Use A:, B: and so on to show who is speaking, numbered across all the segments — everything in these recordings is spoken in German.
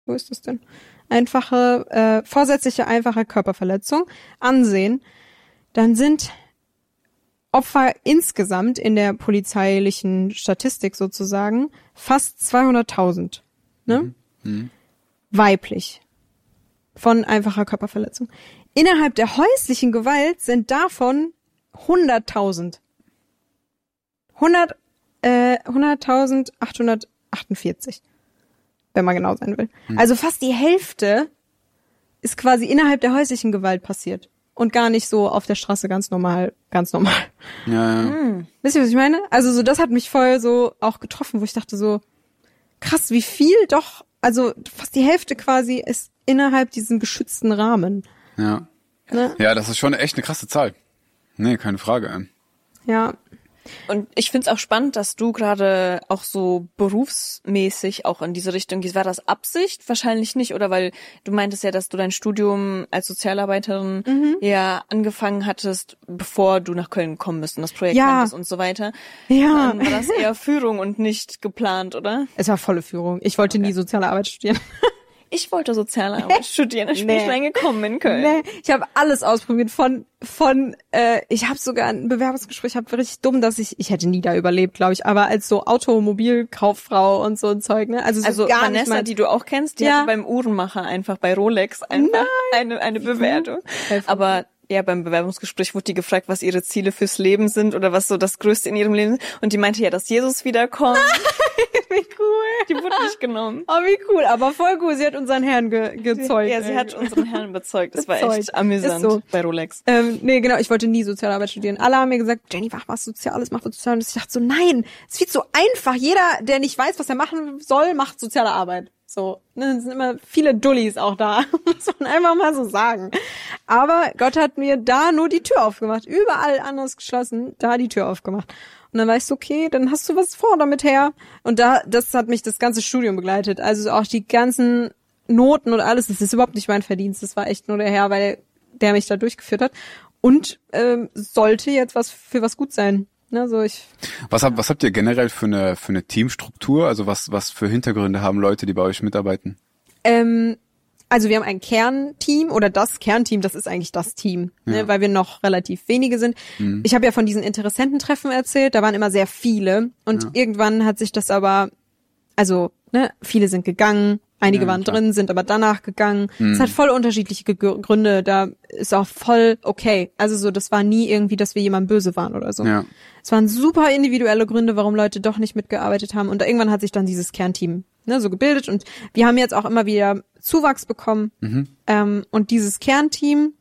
A: wo ist das denn? Vorsätzliche einfache Körperverletzung ansehen, dann sind Opfer insgesamt in der polizeilichen Statistik sozusagen fast 200.000, ne? Weiblich. Von einfacher Körperverletzung. Innerhalb der häuslichen Gewalt sind davon 100.000. 100.848. Wenn man genau sein will. Also fast die Hälfte ist quasi innerhalb der häuslichen Gewalt passiert. Und gar nicht so auf der Straße ganz normal.
B: Ja.
A: Wisst ihr, was ich meine? Also so, das hat mich voll so auch getroffen, wo ich dachte so, krass, wie viel doch, also fast die Hälfte quasi ist innerhalb diesem geschützten Rahmen.
B: Ja.
A: Ne?
B: Ja, das ist schon echt eine krasse Zahl. Nee, keine Frage.
A: Ja.
C: Und ich find's auch spannend, dass du gerade auch so berufsmäßig auch in diese Richtung gehst. War das Absicht? Wahrscheinlich nicht, oder? Weil du meintest ja, dass du dein Studium als Sozialarbeiterin ja angefangen hattest, bevor du nach Köln gekommen bist und das Projekt hattest und so weiter.
A: Ja.
C: Dann war das eher Führung und nicht geplant, oder?
A: Es war volle Führung. Ich wollte nie soziale Arbeit studieren.
C: Ich wollte Sozialarbeit studieren, ich bin nicht reingekommen in Köln.
A: Nee, ich habe alles ausprobiert ich habe sogar ein Bewerbungsgespräch, war richtig dumm, dass ich hätte nie da überlebt, glaube ich, aber als so Automobilkauffrau und so ein Zeug, ne? Also gar
C: Vanessa,
A: nicht mal,
C: die du auch kennst, die hatte beim Uhrenmacher einfach bei Rolex einfach eine Bewertung. Aber ja, beim Bewerbungsgespräch wurde die gefragt, was ihre Ziele fürs Leben sind oder was so das Größte in ihrem Leben ist. Und die meinte ja, dass Jesus wiederkommt.
A: wie cool.
C: Die wurde nicht genommen.
A: Oh, wie cool, aber voll cool. Sie hat unseren Herrn gezeugt.
C: Ja, sie hat unseren Herrn bezeugt. Das war echt amüsant
A: so.
C: bei Rolex.
A: Nee, genau, ich wollte nie Sozialarbeit studieren. Alle haben mir gesagt, Jenny, mach was Soziales, mach was Soziales. Ich dachte so, nein, es ist viel zu einfach. Jeder, der nicht weiß, was er machen soll, macht soziale Arbeit. So, ne, es sind immer viele Dullis auch da. Muss man einfach mal so sagen. Aber Gott hat mir da nur die Tür aufgemacht. Überall anders geschlossen, da die Tür aufgemacht. Und dann war ich so, okay, dann hast du was vor damit her. Und das hat mich das ganze Studium begleitet. Also auch die ganzen Noten und alles, das ist überhaupt nicht mein Verdienst. Das war echt nur der Herr, weil der mich da durchgeführt hat. Und sollte jetzt für was gut sein. Ne, so
B: Was habt ihr generell für eine Teamstruktur? Also was für Hintergründe haben Leute, die bei euch mitarbeiten?
A: Also wir haben ein Kernteam oder das Kernteam, das ist eigentlich das Team, ne, weil wir noch relativ wenige sind. Ich habe ja von diesen Interessententreffen erzählt, da waren immer sehr viele und irgendwann hat sich das aber, also ne, viele sind gegangen, einige waren drin, sind aber danach gegangen. Es hat voll unterschiedliche Gründe, da ist auch voll okay. Also so, das war nie irgendwie, dass wir jemandem böse waren oder so.
B: Ja.
A: Es waren super individuelle Gründe, warum Leute doch nicht mitgearbeitet haben und irgendwann hat sich dann dieses Kernteam so gebildet und wir haben jetzt auch immer wieder Zuwachs bekommen und dieses Kernteam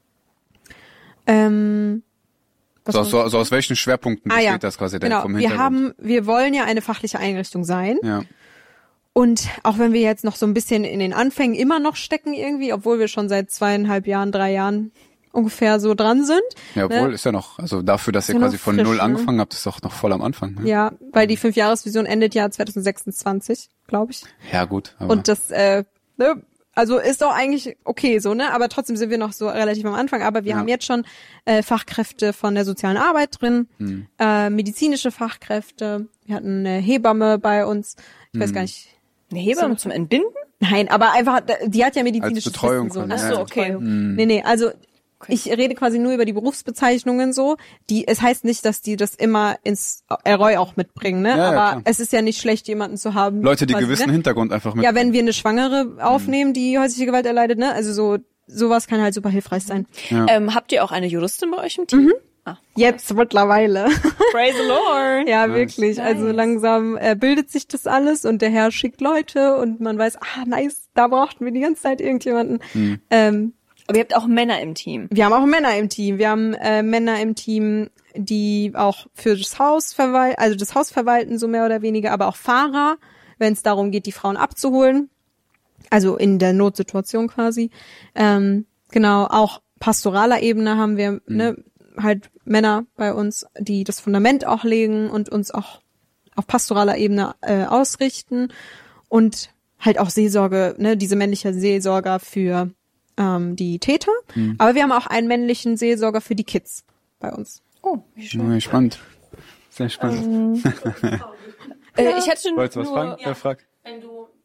B: aus welchen Schwerpunkten besteht das quasi denn vom Hintergrund?
A: Wir wollen ja eine fachliche Einrichtung sein.
B: Ja.
A: Und auch wenn wir jetzt noch so ein bisschen in den Anfängen immer noch stecken irgendwie, obwohl wir schon seit 2,5 Jahren, 3 Jahren ungefähr so dran sind.
B: Ja, obwohl ist ja noch, also dafür, dass ihr quasi von
A: frisch,
B: null angefangen habt, ist doch noch voll am Anfang. Ne?
A: Ja, weil die 5-Jahres-Vision endet ja 2026, glaube ich.
B: Ja, gut. Aber
A: Und das, also ist doch eigentlich okay so, ne? Aber trotzdem sind wir noch so relativ am Anfang. Aber wir haben jetzt schon Fachkräfte von der sozialen Arbeit drin, medizinische Fachkräfte. Wir hatten eine Hebamme bei uns. Ich weiß gar nicht.
C: Eine Hebamme zum Entbinden?
A: Nein, aber einfach, die hat ja medizinisches
B: als Betreuung
A: Wissen, so.
B: von,
C: Ach so, okay.
A: Nee, also ich rede quasi nur über die Berufsbezeichnungen so. Es heißt nicht, dass die das immer ins Erreu auch mitbringen, ne?
B: Ja,
A: aber
B: klar.
A: es ist ja nicht schlecht, jemanden zu haben.
B: Leute, die
A: quasi,
B: gewissen
A: ne?
B: Hintergrund einfach mit.
A: Ja, wenn wir eine Schwangere aufnehmen, die häusliche Gewalt erleidet, ne? Also sowas kann halt super hilfreich sein.
B: Ja.
C: Habt ihr auch eine Juristin bei euch im Team?
A: Jetzt mittlerweile.
C: Praise the Lord.
A: Ja,
B: Nice.
A: wirklich.
C: Nice.
A: Also langsam bildet sich das alles und der Herr schickt Leute und man weiß, nice, da brauchten wir die ganze Zeit irgendjemanden.
C: Aber ihr habt auch Männer im Team.
A: Wir haben auch Männer im Team. Wir haben Männer im Team, die auch für das Haus verwalten, so mehr oder weniger, aber auch Fahrer, wenn es darum geht, die Frauen abzuholen. Also in der Notsituation quasi. Genau, auch pastoraler Ebene haben wir halt Männer bei uns, die das Fundament auch legen und uns auch auf pastoraler Ebene ausrichten. Und halt auch Seelsorge, ne, diese männliche Seelsorger für die Täter. Aber wir haben auch einen männlichen Seelsorger für die Kids bei uns.
C: Oh, wie schön.
B: Ja, spannend. Sehr spannend.
C: Ich hätte
B: Wolltest du was fragen? Wer fragt?
D: Wenn du,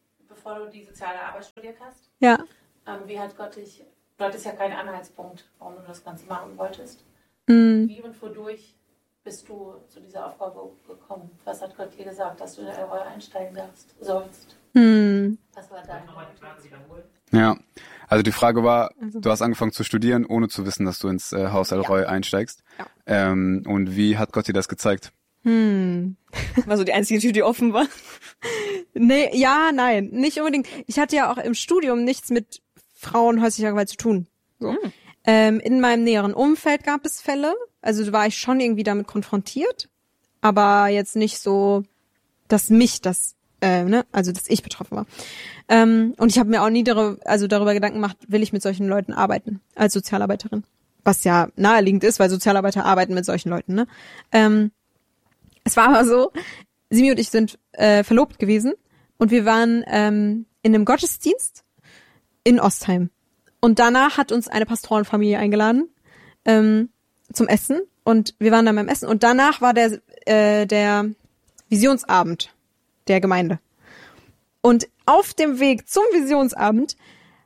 D: bevor du die soziale Arbeit studiert hast?
A: Ja.
D: Wie hat Gott dich, du hattest ja keinen Anhaltspunkt, warum du das Ganze machen wolltest.
A: Mhm.
D: Wie und wodurch bist du zu dieser Aufgabe gekommen? Was hat Gott dir gesagt, dass du in der Rolle einsteigen sollst?
A: Mhm.
D: Was war deine
B: Ja, also die Frage war, du hast angefangen zu studieren, ohne zu wissen, dass du ins Haus El Roi einsteigst.
A: Ja.
B: Und wie hat Gott dir das gezeigt?
C: War so die einzige Tür, die offen war.
A: Nee, ja, nein, nicht unbedingt. Ich hatte ja auch im Studium nichts mit Frauen häuslicher Gewalt zu tun. So. In meinem näheren Umfeld gab es Fälle, also war ich schon irgendwie damit konfrontiert, aber jetzt nicht so, dass mich das, also dass ich betroffen war. Und ich habe mir auch nie darüber Gedanken gemacht, will ich mit solchen Leuten arbeiten als Sozialarbeiterin, was ja naheliegend ist, weil Sozialarbeiter arbeiten mit solchen Leuten. Ne? Es war aber so, Simi und ich sind verlobt gewesen und wir waren in einem Gottesdienst in Ostheim. Und danach hat uns eine Pastorenfamilie eingeladen zum Essen und wir waren dann beim Essen und danach war der Visionsabend der Gemeinde. Und auf dem Weg zum Visionsabend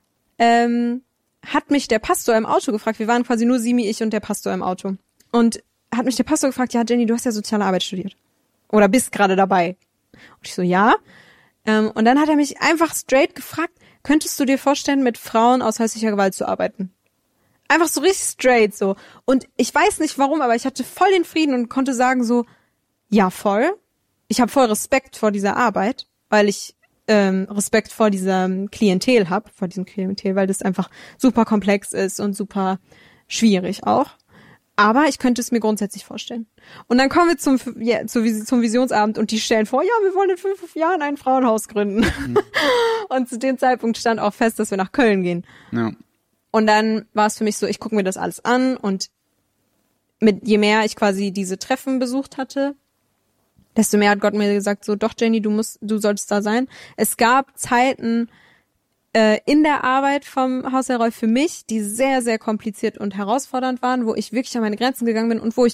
A: hat mich der Pastor im Auto gefragt, wir waren quasi nur Simi, ich und der Pastor im Auto. Und hat mich der Pastor gefragt, ja Jenny, du hast ja soziale Arbeit studiert. Oder bist gerade dabei. Und ich so, ja. Und dann hat er mich einfach straight gefragt, könntest du dir vorstellen, mit Frauen aus häuslicher Gewalt zu arbeiten? Einfach so richtig straight so. Und ich weiß nicht warum, aber ich hatte voll den Frieden und konnte sagen so, ja voll. Ich habe voll Respekt vor dieser Arbeit, weil ich Respekt vor diesem Klientel habe, weil das einfach super komplex ist und super schwierig auch. Aber ich könnte es mir grundsätzlich vorstellen. Und dann kommen wir zum Visionsabend und die stellen vor, ja, wir wollen in 5 Jahren ein Frauenhaus gründen. Und zu dem Zeitpunkt stand auch fest, dass wir nach Köln gehen.
B: Ja.
A: Und dann war es für mich so, ich gucke mir das alles an und je mehr ich quasi diese Treffen besucht hatte, desto mehr hat Gott mir gesagt, so, doch Jenny, du solltest da sein. Es gab Zeiten in der Arbeit vom Haus El Roi für mich, die sehr, sehr kompliziert und herausfordernd waren, wo ich wirklich an meine Grenzen gegangen bin und es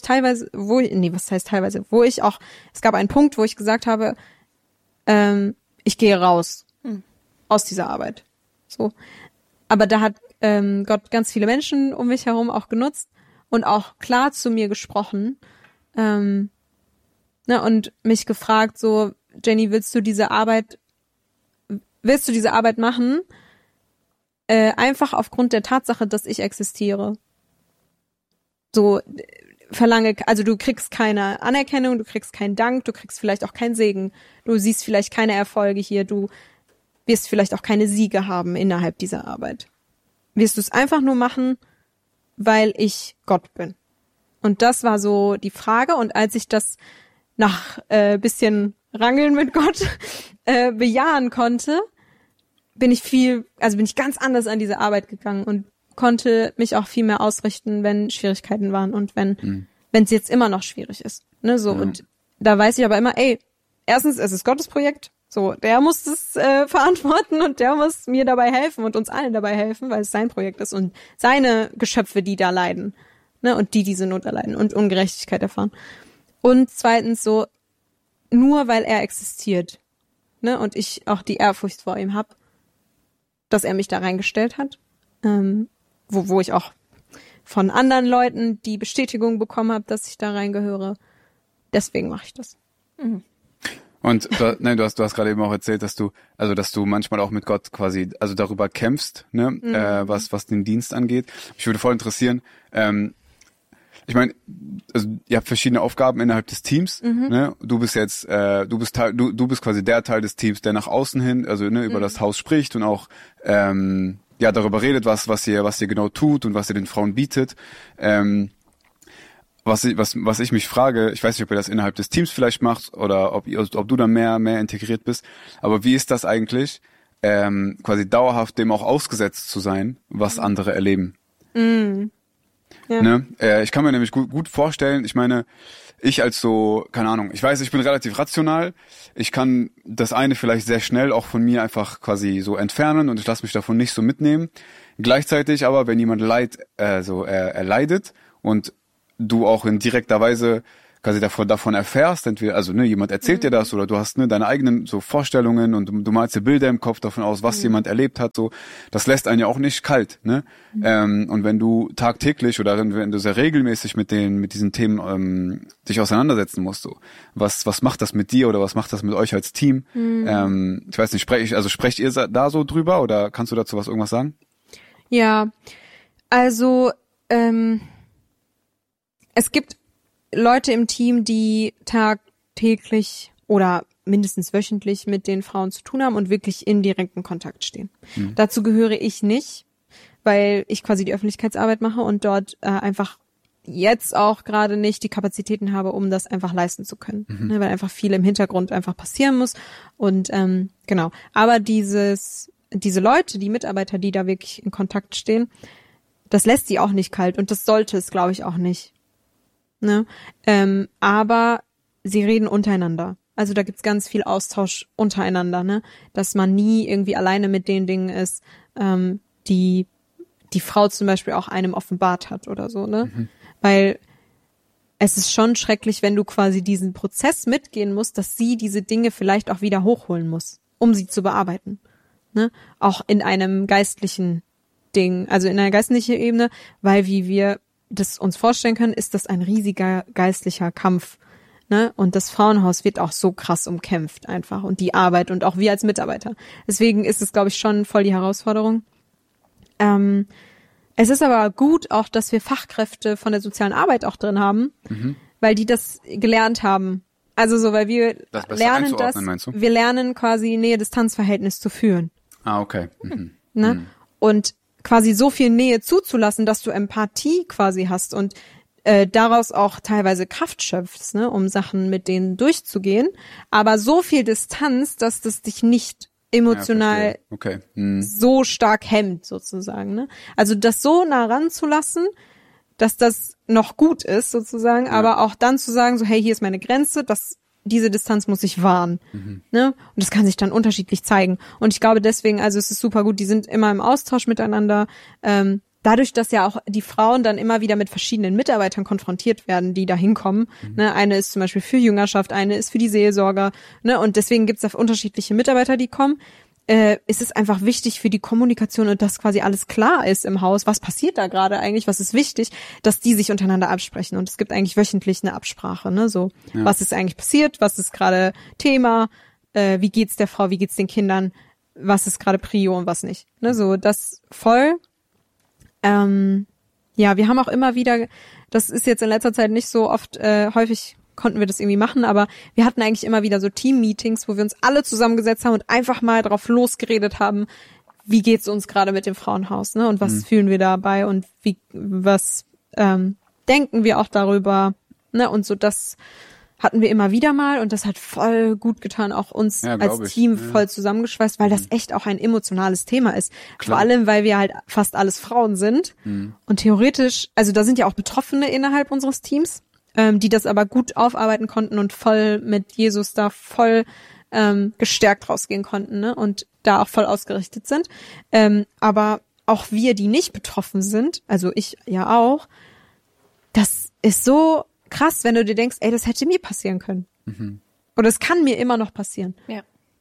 A: gab einen Punkt, wo ich gesagt habe, ich gehe raus aus dieser Arbeit. So. Aber da hat Gott ganz viele Menschen um mich herum auch genutzt und auch klar zu mir gesprochen, und mich gefragt, so, Jenny, willst du diese Arbeit machen? Einfach aufgrund der Tatsache, dass ich existiere. So, du kriegst keine Anerkennung, du kriegst keinen Dank, du kriegst vielleicht auch keinen Segen, du siehst vielleicht keine Erfolge hier, du wirst vielleicht auch keine Siege haben innerhalb dieser Arbeit. Wirst du es einfach nur machen, weil ich Gott bin. Und das war so die Frage. Und als ich das nach bisschen Rangeln mit Gott bejahen konnte, bin ich ganz anders an diese Arbeit gegangen und konnte mich auch viel mehr ausrichten, wenn Schwierigkeiten waren und wenn es jetzt immer noch schwierig ist. Ne, so. Ja. Und da weiß ich aber immer, erstens, es ist Gottes Projekt, so, der muss es verantworten und der muss mir dabei helfen und uns allen dabei helfen, weil es sein Projekt ist und seine Geschöpfe, die da leiden, ne, und die diese Not erleiden und Ungerechtigkeit erfahren. Und zweitens so, nur weil er existiert, ne, und ich auch die Ehrfurcht vor ihm habe, dass er mich da reingestellt hat, wo ich auch von anderen Leuten die Bestätigung bekommen habe, dass ich da reingehöre. Deswegen mache ich das. Mhm.
B: Und du hast gerade eben auch erzählt, dass du manchmal auch mit Gott quasi, also darüber kämpfst, ne, was den Dienst angeht. Mich würde voll interessieren, ich meine, also ihr habt verschiedene Aufgaben innerhalb des Teams. Ne? Du bist jetzt, du bist quasi der Teil des Teams, der nach außen hin, also ne, über das Haus spricht und auch darüber redet, was ihr genau tut und was ihr den Frauen bietet. Was ich mich frage, ich weiß nicht, ob ihr das innerhalb des Teams vielleicht macht oder ob du da mehr integriert bist. Aber wie ist das eigentlich, quasi dauerhaft dem auch ausgesetzt zu sein, was andere erleben? Ja. Ne? Ich kann mir nämlich gut vorstellen, ich meine, ich als so, keine Ahnung, ich weiß, ich bin relativ rational, ich kann das eine vielleicht sehr schnell auch von mir einfach quasi so entfernen und ich lasse mich davon nicht so mitnehmen. Gleichzeitig aber, wenn jemand er leidet und du auch in direkter Weise quasi davon erfährst, entweder, also jemand erzählt dir das oder du hast deine eigenen so Vorstellungen und du malst dir Bilder im Kopf davon aus, was jemand erlebt hat, so, das lässt einen ja auch nicht kalt, ne? Und wenn du tagtäglich oder wenn du sehr regelmäßig mit diesen Themen dich auseinandersetzen musst, so, was macht das mit dir oder was macht das mit euch als Team? Ich weiß nicht, sprecht ihr da so drüber oder kannst du dazu irgendwas sagen?
A: Ja, also es gibt Leute im Team, die tagtäglich oder mindestens wöchentlich mit den Frauen zu tun haben und wirklich in direkten Kontakt stehen. Dazu gehöre ich nicht, weil ich quasi die Öffentlichkeitsarbeit mache und dort einfach jetzt auch gerade nicht die Kapazitäten habe, um das einfach leisten zu können, ne, weil einfach viel im Hintergrund einfach passieren muss und genau. Aber diese Leute, die Mitarbeiter, die da wirklich in Kontakt stehen, das lässt sie auch nicht kalt und das sollte es, glaube ich, auch nicht. Ne? Aber sie reden untereinander. Also da gibt's ganz viel Austausch untereinander, ne? Dass man nie irgendwie alleine mit den Dingen ist, die Frau zum Beispiel auch einem offenbart hat oder so, ne? Weil es ist schon schrecklich, wenn du quasi diesen Prozess mitgehen musst, dass sie diese Dinge vielleicht auch wieder hochholen muss, um sie zu bearbeiten. Ne? Auch in einem geistlichen Ding, also in einer geistlichen Ebene, weil wie wir das uns vorstellen können, ist das ein riesiger geistlicher Kampf. Ne? Und das Frauenhaus wird auch so krass umkämpft einfach und die Arbeit und auch wir als Mitarbeiter. Deswegen ist es, glaube ich, schon voll die Herausforderung. Es ist aber gut auch, dass wir Fachkräfte von der sozialen Arbeit auch drin haben, weil die das gelernt haben. Also so, weil wir lernen das, wir lernen quasi Nähe-Distanz-Verhältnis zu führen.
B: Ah, okay.
A: Ne? Und quasi so viel Nähe zuzulassen, dass du Empathie quasi hast und daraus auch teilweise Kraft schöpfst, ne, um Sachen mit denen durchzugehen, aber so viel Distanz, dass das dich nicht emotional so stark hemmt sozusagen. Ne? Also das so nah ranzulassen, dass das noch gut ist sozusagen, aber auch dann zu sagen, so hey, hier ist meine Grenze, diese Distanz muss ich wahren. Ne? Und das kann sich dann unterschiedlich zeigen. Und ich glaube deswegen, also es ist super gut, die sind immer im Austausch miteinander. Dadurch, dass ja auch die Frauen dann immer wieder mit verschiedenen Mitarbeitern konfrontiert werden, die da hinkommen. Ne? Eine ist zum Beispiel für Jüngerschaft, eine ist für die Seelsorger. Ne? Und deswegen gibt's da unterschiedliche Mitarbeiter, die kommen. Ist es einfach wichtig für die Kommunikation und dass quasi alles klar ist im Haus, was passiert da gerade eigentlich, was ist wichtig, dass die sich untereinander absprechen und es gibt eigentlich wöchentlich eine Absprache, ne, so, was ist eigentlich passiert, was ist gerade Thema, wie geht's der Frau, wie geht's den Kindern, was ist gerade Prio und was nicht, ne, so, das voll. Ja, wir haben auch immer wieder, das ist jetzt in letzter Zeit nicht so oft, häufig konnten wir das irgendwie machen, aber wir hatten eigentlich immer wieder so Team-Meetings, wo wir uns alle zusammengesetzt haben und einfach mal drauf losgeredet haben, wie geht's uns gerade mit dem Frauenhaus, ne? Und was fühlen wir dabei und was denken wir auch darüber, ne? Und so das hatten wir immer wieder mal und das hat voll gut getan, auch uns als Team voll zusammengeschweißt, weil das echt auch ein emotionales Thema ist. Klar. Vor allem, weil wir halt fast alles Frauen sind und theoretisch, also da sind ja auch Betroffene innerhalb unseres Teams, die das aber gut aufarbeiten konnten und voll mit Jesus da voll gestärkt rausgehen konnten, ne? Und da auch voll ausgerichtet sind. Aber auch wir, die nicht betroffen sind, also ich ja auch, das ist so krass, wenn du dir denkst, ey, das hätte mir passieren können. Oder es kann mir immer noch passieren.
C: Ja.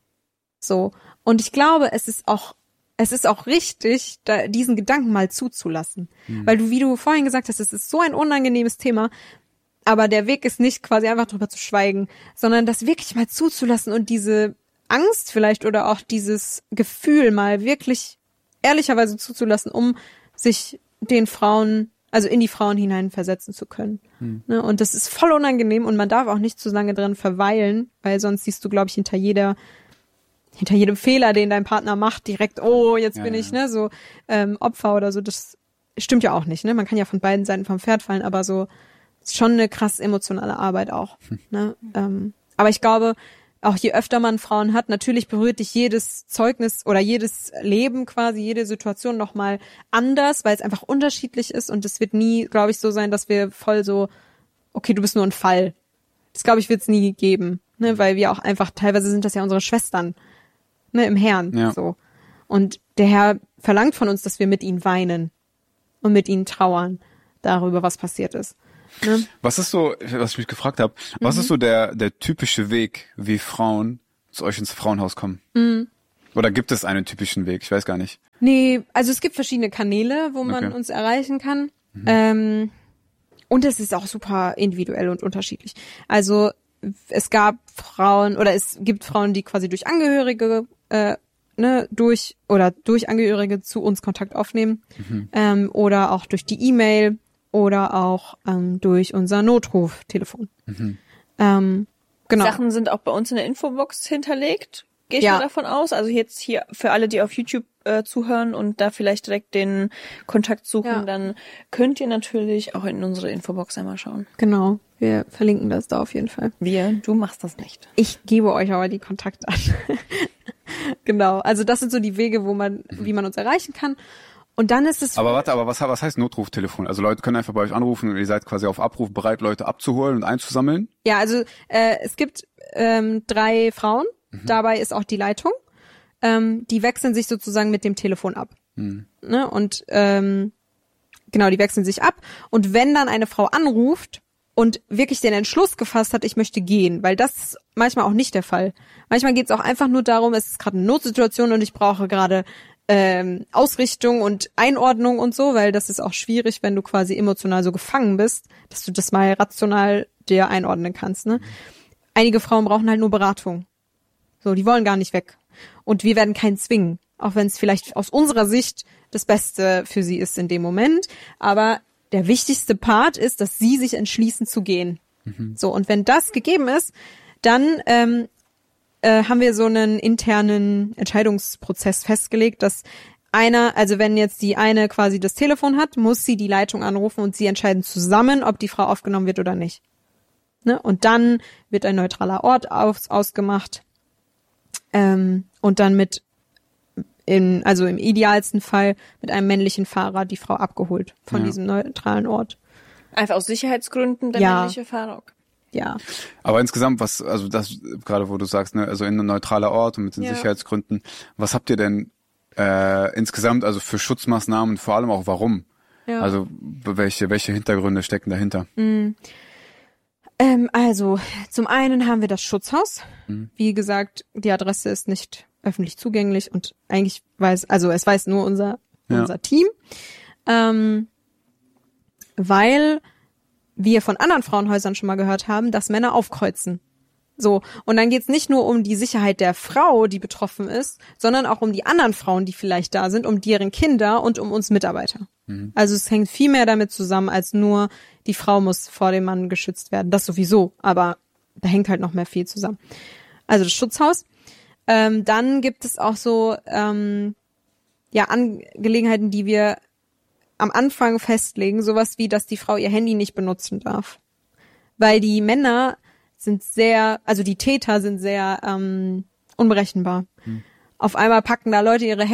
A: So. Und ich glaube, es ist auch richtig, diesen Gedanken mal zuzulassen. Weil wie du vorhin gesagt hast, es ist so ein unangenehmes Thema, aber der Weg ist nicht quasi einfach drüber zu schweigen, sondern das wirklich mal zuzulassen und diese Angst vielleicht oder auch dieses Gefühl mal wirklich ehrlicherweise zuzulassen, um sich den Frauen, also in die Frauen hineinversetzen zu können. Ne? Und das ist voll unangenehm und man darf auch nicht zu lange drin verweilen, weil sonst siehst du, glaube ich, hinter jedem Fehler, den dein Partner macht, direkt, oh, jetzt bin ich, ne, so Opfer oder so. Das stimmt ja auch nicht, ne? Man kann ja von beiden Seiten vom Pferd fallen, aber so ist schon eine krass emotionale Arbeit auch. Ne? Aber ich glaube, auch je öfter man Frauen hat, natürlich berührt dich jedes Zeugnis oder jedes Leben quasi, jede Situation nochmal anders, weil es einfach unterschiedlich ist und es wird nie, glaube ich, so sein, dass wir voll so, okay, du bist nur ein Fall. Das, glaube ich, wird es nie geben, ne? Weil wir auch einfach, teilweise sind das ja unsere Schwestern, ne, im Herrn, so. Und der Herr verlangt von uns, dass wir mit ihnen weinen und mit ihnen trauern darüber, was passiert ist. Ne?
B: Was ist so, was ich mich gefragt habe, was ist so der typische Weg, wie Frauen zu euch ins Frauenhaus kommen? Oder gibt es einen typischen Weg? Ich weiß gar nicht.
A: Nee, also es gibt verschiedene Kanäle, wo man uns erreichen kann. Und es ist auch super individuell und unterschiedlich. Also es gab Frauen oder es gibt Frauen, die quasi durch Angehörige durch Angehörige zu uns Kontakt aufnehmen oder auch durch die E-Mail oder auch durch unser Notruftelefon. Genau.
C: Sachen sind auch bei uns in der Infobox hinterlegt. Gehe ich mal davon aus. Also jetzt hier für alle, die auf YouTube zuhören und da vielleicht direkt den Kontakt suchen, dann könnt ihr natürlich auch in unsere Infobox einmal schauen.
A: Genau, wir verlinken das da auf jeden Fall.
C: Du machst das nicht.
A: Ich gebe euch aber die Kontakte an. Genau, also das sind so die Wege, wie man uns erreichen kann. Und dann ist es...
B: Aber was heißt Notruftelefon? Also Leute können einfach bei euch anrufen und ihr seid quasi auf Abruf bereit, Leute abzuholen und einzusammeln?
A: Ja, also es gibt 3 Frauen, dabei ist auch die Leitung. Die wechseln sich sozusagen mit dem Telefon ab. Ne? Und genau, die wechseln sich ab. Und wenn dann eine Frau anruft und wirklich den Entschluss gefasst hat, ich möchte gehen, weil das ist manchmal auch nicht der Fall. Manchmal geht es auch einfach nur darum, es ist gerade eine Notsituation und ich brauche gerade Ausrichtung und Einordnung und so, weil das ist auch schwierig, wenn du quasi emotional so gefangen bist, dass du das mal rational dir einordnen kannst. Ne? Einige Frauen brauchen halt nur Beratung. So, die wollen gar nicht weg. Und wir werden keinen zwingen, auch wenn es vielleicht aus unserer Sicht das Beste für sie ist in dem Moment. Aber der wichtigste Part ist, dass sie sich entschließen zu gehen. So, und wenn das gegeben ist, dann haben wir so einen internen Entscheidungsprozess festgelegt, dass also wenn jetzt die eine quasi das Telefon hat, muss sie die Leitung anrufen und sie entscheiden zusammen, ob die Frau aufgenommen wird oder nicht. Ne? Und dann wird ein neutraler Ort ausgemacht und dann im idealsten Fall mit einem männlichen Fahrer die Frau abgeholt von diesem neutralen Ort.
C: Einfach aus Sicherheitsgründen der männliche Fahrer.
A: Ja.
B: Aber insgesamt, also das gerade, wo du sagst, ne, also in ein neutraler Ort und mit den Sicherheitsgründen, was habt ihr denn insgesamt, also für Schutzmaßnahmen, vor allem auch warum? Ja. Also welche Hintergründe stecken dahinter?
A: Also zum einen haben wir das Schutzhaus. Wie gesagt, die Adresse ist nicht öffentlich zugänglich und eigentlich es weiß nur unser Team, weil wir von anderen Frauenhäusern schon mal gehört haben, dass Männer aufkreuzen. So, und dann geht's nicht nur um die Sicherheit der Frau, die betroffen ist, sondern auch um die anderen Frauen, die vielleicht da sind, um deren Kinder und um uns Mitarbeiter. Also es hängt viel mehr damit zusammen, als nur die Frau muss vor dem Mann geschützt werden. Das sowieso, aber da hängt halt noch mehr viel zusammen. Also das Schutzhaus. Dann gibt es auch so Angelegenheiten, die wir am Anfang festlegen, sowas wie, dass die Frau ihr Handy nicht benutzen darf. Weil die Männer die Täter sind sehr unberechenbar. Auf einmal packen da Leute ihre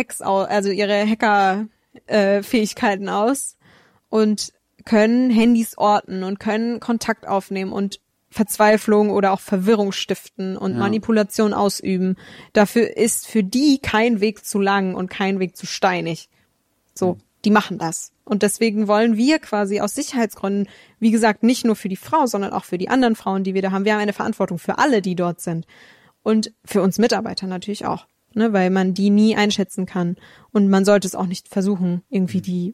A: Hackerfähigkeiten aus und können Handys orten und können Kontakt aufnehmen und Verzweiflung oder auch Verwirrung stiften und Manipulation ausüben. Dafür ist für die kein Weg zu lang und kein Weg zu steinig. So, die machen das. Und deswegen wollen wir quasi aus Sicherheitsgründen, wie gesagt, nicht nur für die Frau, sondern auch für die anderen Frauen, die wir da haben. Wir haben eine Verantwortung für alle, die dort sind. Und für uns Mitarbeiter natürlich auch, ne, weil man die nie einschätzen kann. Und man sollte es auch nicht versuchen, irgendwie die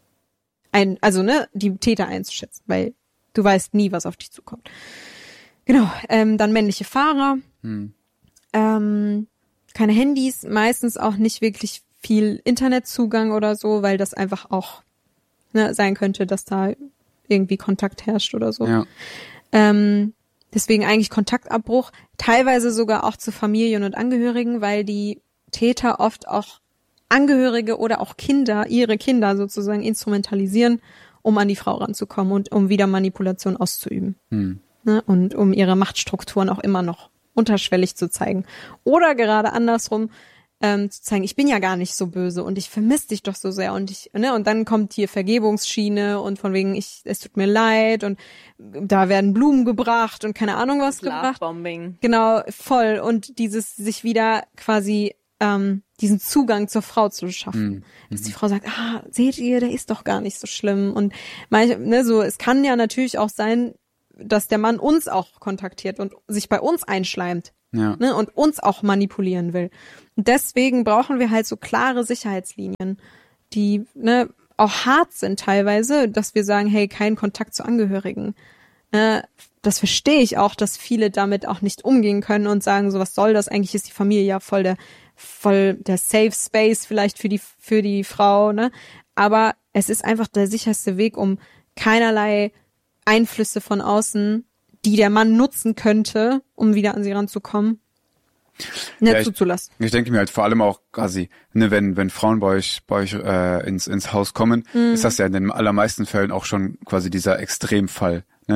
A: Täter einzuschätzen, weil du weißt nie, was auf dich zukommt. Genau, dann männliche Fahrer, keine Handys, meistens auch nicht wirklich viel Internetzugang oder so, weil das einfach auch sein könnte, dass da irgendwie Kontakt herrscht oder so. Ja. Deswegen eigentlich Kontaktabbruch, teilweise sogar auch zu Familien und Angehörigen, weil die Täter oft auch Angehörige oder auch ihre Kinder sozusagen instrumentalisieren, um an die Frau ranzukommen und um wieder Manipulation auszuüben. Ne? Und um ihre Machtstrukturen auch immer noch unterschwellig zu zeigen. Oder gerade andersrum, zu zeigen, ich bin ja gar nicht so böse und ich vermisse dich doch so sehr und dann kommt hier Vergebungsschiene und von wegen es tut mir leid und da werden Blumen gebracht und keine Ahnung was gebracht.
C: Lovebombing.
A: Genau, voll und dieses sich wieder quasi diesen Zugang zur Frau zu schaffen. Dass die Frau sagt, seht ihr, der ist doch gar nicht so schlimm. Und es kann ja natürlich auch sein, dass der Mann uns auch kontaktiert und sich bei uns einschleimt.
B: Ja.
A: Ne, und uns auch manipulieren will. Und deswegen brauchen wir halt so klare Sicherheitslinien, die auch hart sind teilweise, dass wir sagen, hey, kein Kontakt zu Angehörigen. Das verstehe ich auch, dass viele damit auch nicht umgehen können und sagen, so was soll das? Eigentlich ist die Familie ja voll der Safe Space vielleicht für die Frau, ne? Aber es ist einfach der sicherste Weg, um keinerlei Einflüsse von außen, die der Mann nutzen könnte, um wieder an sie ranzukommen, zuzulassen.
B: Ich denke mir halt vor allem auch quasi, wenn Frauen bei euch ins Haus kommen, ist das ja in den allermeisten Fällen auch schon quasi dieser Extremfall. Ne,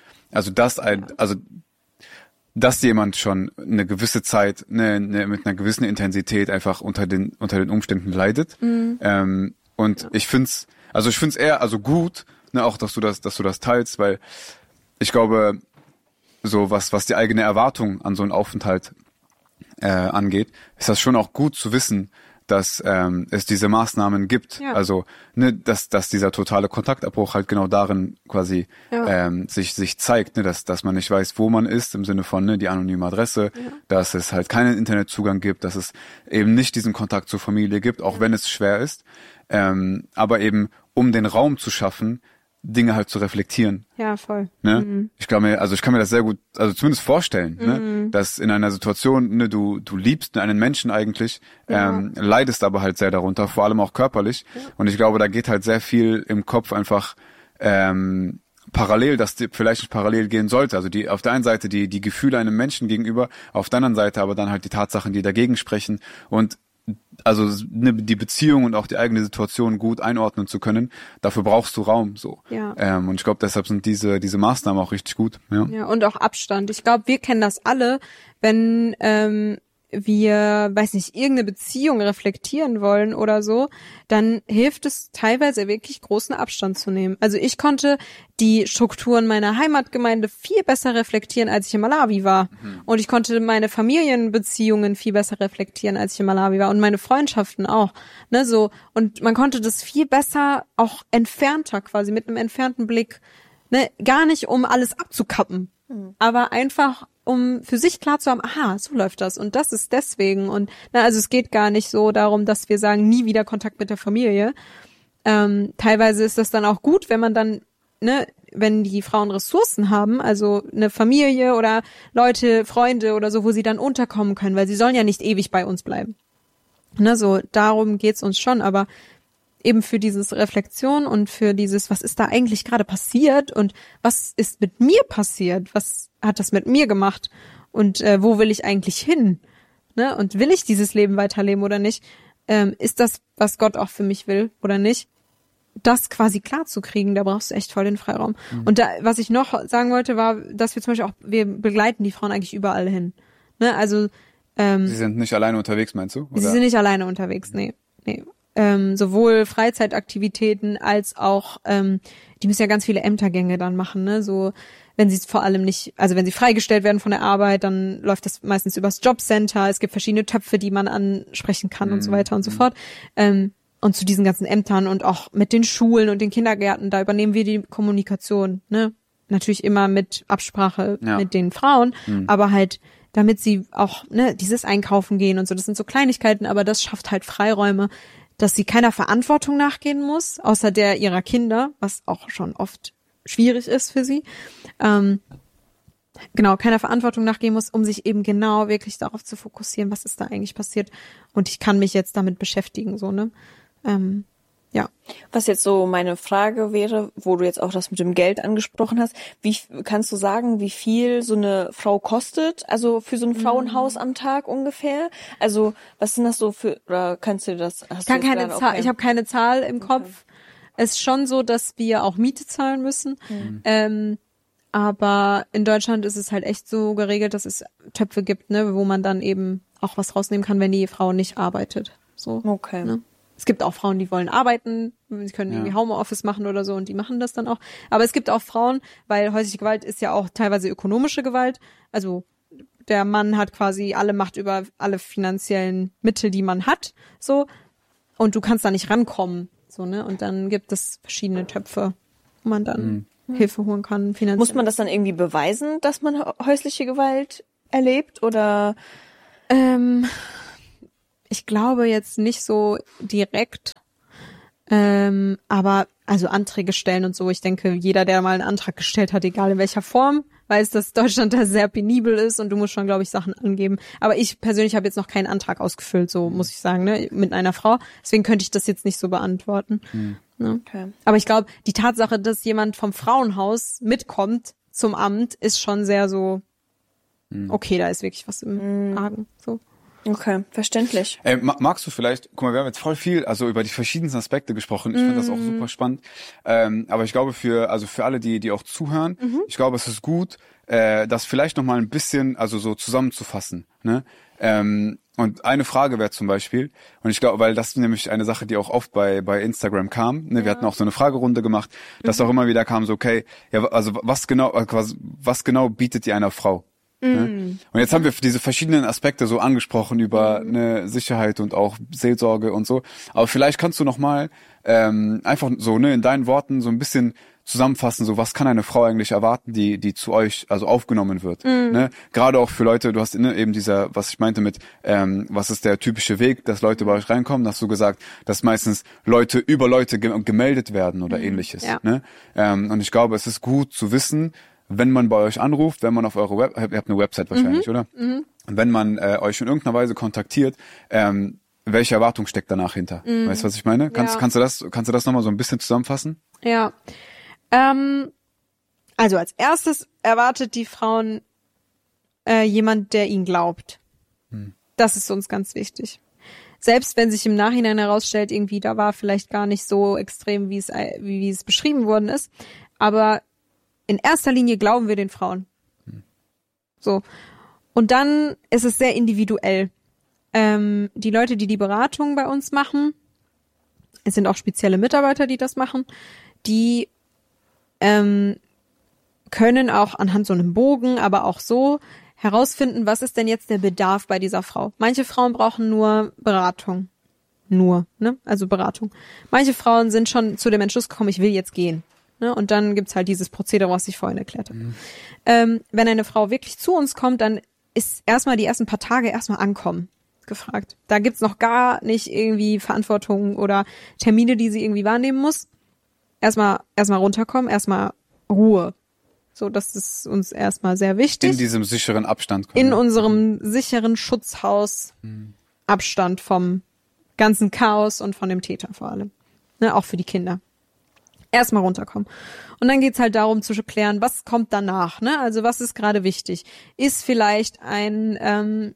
B: dass jemand schon eine gewisse Zeit mit einer gewissen Intensität einfach unter den Umständen leidet. Und ich find's eher gut, auch dass du das teilst, weil ich glaube, so was die eigene Erwartung an so einen Aufenthalt angeht, ist das schon auch gut zu wissen, dass es diese Maßnahmen gibt. Ja. Also dass dieser totale Kontaktabbruch halt genau darin quasi sich zeigt, dass man nicht weiß, wo man ist, im Sinne von die anonyme Adresse, dass es halt keinen Internetzugang gibt, dass es eben nicht diesen Kontakt zur Familie gibt, auch wenn es schwer ist, aber eben um den Raum zu schaffen, Dinge halt zu reflektieren.
A: Ja, voll.
B: Ne? Ich kann mir das sehr gut, also zumindest vorstellen, dass in einer Situation, du liebst einen Menschen eigentlich, leidest aber halt sehr darunter, vor allem auch körperlich. Ja. Und ich glaube, da geht halt sehr viel im Kopf einfach parallel, dass die vielleicht nicht parallel gehen sollte. Also auf der einen Seite die Gefühle einem Menschen gegenüber, auf der anderen Seite aber dann halt die Tatsachen, die dagegen sprechen. Und also die Beziehung und auch die eigene Situation gut einordnen zu können, dafür brauchst du Raum so.
A: Ja.
B: Und ich glaube, deshalb sind diese Maßnahmen auch richtig gut. Ja,
A: und auch Abstand. Ich glaube, wir kennen das alle, wenn wir, weiß nicht, irgendeine Beziehung reflektieren wollen oder so, dann hilft es teilweise wirklich, großen Abstand zu nehmen. Also ich konnte die Strukturen meiner Heimatgemeinde viel besser reflektieren, als ich in Malawi war. Und ich konnte meine Familienbeziehungen viel besser reflektieren, als ich in Malawi war. Und meine Freundschaften auch. Und man konnte das viel besser, auch entfernter quasi, mit einem entfernten Blick, gar nicht um alles abzukappen, aber einfach um für sich klar zu haben, so läuft das und das ist deswegen. Und also es geht gar nicht so darum, dass wir sagen, nie wieder Kontakt mit der Familie. Teilweise ist das dann auch gut, wenn man dann, wenn die Frauen Ressourcen haben, also eine Familie oder Leute, Freunde oder so, wo sie dann unterkommen können, weil sie sollen ja nicht ewig bei uns bleiben. Darum geht's uns schon, aber eben für dieses Reflexion und für dieses, was ist da eigentlich gerade passiert und was ist mit mir passiert, was hat das mit mir gemacht und wo will ich eigentlich hin, und will ich dieses Leben weiterleben oder nicht, ist das, was Gott auch für mich will oder nicht, das quasi klar zu kriegen, da brauchst du echt voll den Freiraum. Und was ich noch sagen wollte, war, dass wir zum Beispiel auch, wir begleiten die Frauen eigentlich überall hin, also
B: Sie sind nicht alleine unterwegs, meinst du? Oder?
A: Sie sind nicht alleine unterwegs, nee. Sowohl Freizeitaktivitäten als auch, die müssen ja ganz viele Ämtergänge dann machen, so, wenn sie vor allem nicht, also wenn sie freigestellt werden von der Arbeit, dann läuft das meistens übers Jobcenter, es gibt verschiedene Töpfe, die man ansprechen kann und so weiter und so fort. Und zu diesen ganzen Ämtern und auch mit den Schulen und den Kindergärten, da übernehmen wir die Kommunikation, Natürlich immer mit Absprache mit den Frauen, aber halt, damit sie auch, dieses Einkaufen gehen und so, das sind so Kleinigkeiten, aber das schafft halt Freiräume, dass sie keiner Verantwortung nachgehen muss, außer der ihrer Kinder, was auch schon oft schwierig ist für sie. Keiner Verantwortung nachgehen muss, um sich eben genau wirklich darauf zu fokussieren, was ist da eigentlich passiert. Und ich kann mich jetzt damit beschäftigen, ja.
C: Was jetzt so meine Frage wäre, wo du jetzt auch das mit dem Geld angesprochen hast, wie kannst du sagen, wie viel so eine Frau kostet, also für so ein Frauenhaus am Tag ungefähr? Also was sind das so für, oder kannst du das?
A: Ich habe keine Zahl im Kopf. Es ist schon so, dass wir auch Miete zahlen müssen. Aber in Deutschland ist es halt echt so geregelt, dass es Töpfe gibt, wo man dann eben auch was rausnehmen kann, wenn die Frau nicht arbeitet. So.
C: Okay.
A: Es gibt auch Frauen, die wollen arbeiten, sie können irgendwie Homeoffice machen oder so und die machen das dann auch. Aber es gibt auch Frauen, weil häusliche Gewalt ist ja auch teilweise ökonomische Gewalt, also der Mann hat quasi alle Macht über alle finanziellen Mittel, die man hat, so. Und du kannst da nicht rankommen, so, ne? Und dann gibt es verschiedene Töpfe, wo man dann Hilfe holen kann, finanziell.
C: Muss man das dann irgendwie beweisen, dass man häusliche Gewalt erlebt, oder?
A: Ich glaube jetzt nicht so direkt, aber also Anträge stellen und so. Ich denke, jeder, der mal einen Antrag gestellt hat, egal in welcher Form, weiß, dass Deutschland da sehr penibel ist und du musst schon, glaube ich, Sachen angeben. Aber ich persönlich habe jetzt noch keinen Antrag ausgefüllt, so muss ich sagen, ne, mit einer Frau. Deswegen könnte ich das jetzt nicht so beantworten. Ne?
C: Okay.
A: Aber ich glaube, die Tatsache, dass jemand vom Frauenhaus mitkommt zum Amt, ist schon sehr so, okay, da ist wirklich was im Argen. So.
C: Okay, verständlich.
B: Magst du vielleicht, guck mal, wir haben jetzt voll viel, also über die verschiedensten Aspekte gesprochen. Ich finde das auch super spannend. Aber ich glaube für alle, die auch zuhören, ich glaube, es ist gut, das vielleicht nochmal ein bisschen, also so zusammenzufassen, ne? Und eine Frage wäre zum Beispiel, und ich glaube, weil das ist nämlich eine Sache, die auch oft bei Instagram kam, ne? Wir hatten auch so eine Fragerunde gemacht, dass auch immer wieder kam so, okay, ja, also was genau bietet dir einer Frau? Ne? Und jetzt haben wir diese verschiedenen Aspekte so angesprochen über eine Sicherheit und auch Seelsorge und so. Aber vielleicht kannst du noch mal einfach so, ne, in deinen Worten so ein bisschen zusammenfassen, so was kann eine Frau eigentlich erwarten, die zu euch also aufgenommen wird. Ne? Gerade auch für Leute, du hast eben dieser, was ich meinte mit, was ist der typische Weg, dass Leute bei euch reinkommen, hast du gesagt, dass meistens Leute über Leute gemeldet werden oder ähnliches.
A: Ja.
B: Ne? Und ich glaube, es ist gut zu wissen, wenn man bei euch anruft, wenn man auf eure ihr habt eine Website wahrscheinlich, oder? Und wenn man euch in irgendeiner Weise kontaktiert, welche Erwartung steckt danach hinter? Weißt du, was ich meine? Kannst du das nochmal so ein bisschen zusammenfassen?
A: Ja. Also als erstes erwartet die Frauen jemand, der ihnen glaubt. Das ist uns ganz wichtig. Selbst wenn sich im Nachhinein herausstellt, irgendwie da war vielleicht gar nicht so extrem, wie es beschrieben worden ist, aber in erster Linie glauben wir den Frauen. So. Und dann ist es sehr individuell. Die Leute, die Beratung bei uns machen, es sind auch spezielle Mitarbeiter, die das machen, die können auch anhand so einem Bogen, aber auch so herausfinden, was ist denn jetzt der Bedarf bei dieser Frau. Manche Frauen brauchen nur Beratung. Also Beratung. Manche Frauen sind schon zu dem Entschluss gekommen, ich will jetzt gehen. Ne? Und dann gibt's halt dieses Prozedere, was ich vorhin erklärt habe. Wenn eine Frau wirklich zu uns kommt, dann ist erstmal die ersten paar Tage erstmal ankommen gefragt. Da gibt's noch gar nicht irgendwie Verantwortung oder Termine, die sie irgendwie wahrnehmen muss. Erstmal runterkommen, erstmal Ruhe. So, das ist uns erstmal sehr wichtig.
B: In diesem sicheren Abstand.
A: In unserem sicheren Schutzhaus Abstand vom ganzen Chaos und von dem Täter vor allem. Ne, auch für die Kinder. Erstmal runterkommen. Und dann geht's halt darum zu klären, was kommt danach, ne? Also was ist gerade wichtig? Ist vielleicht ein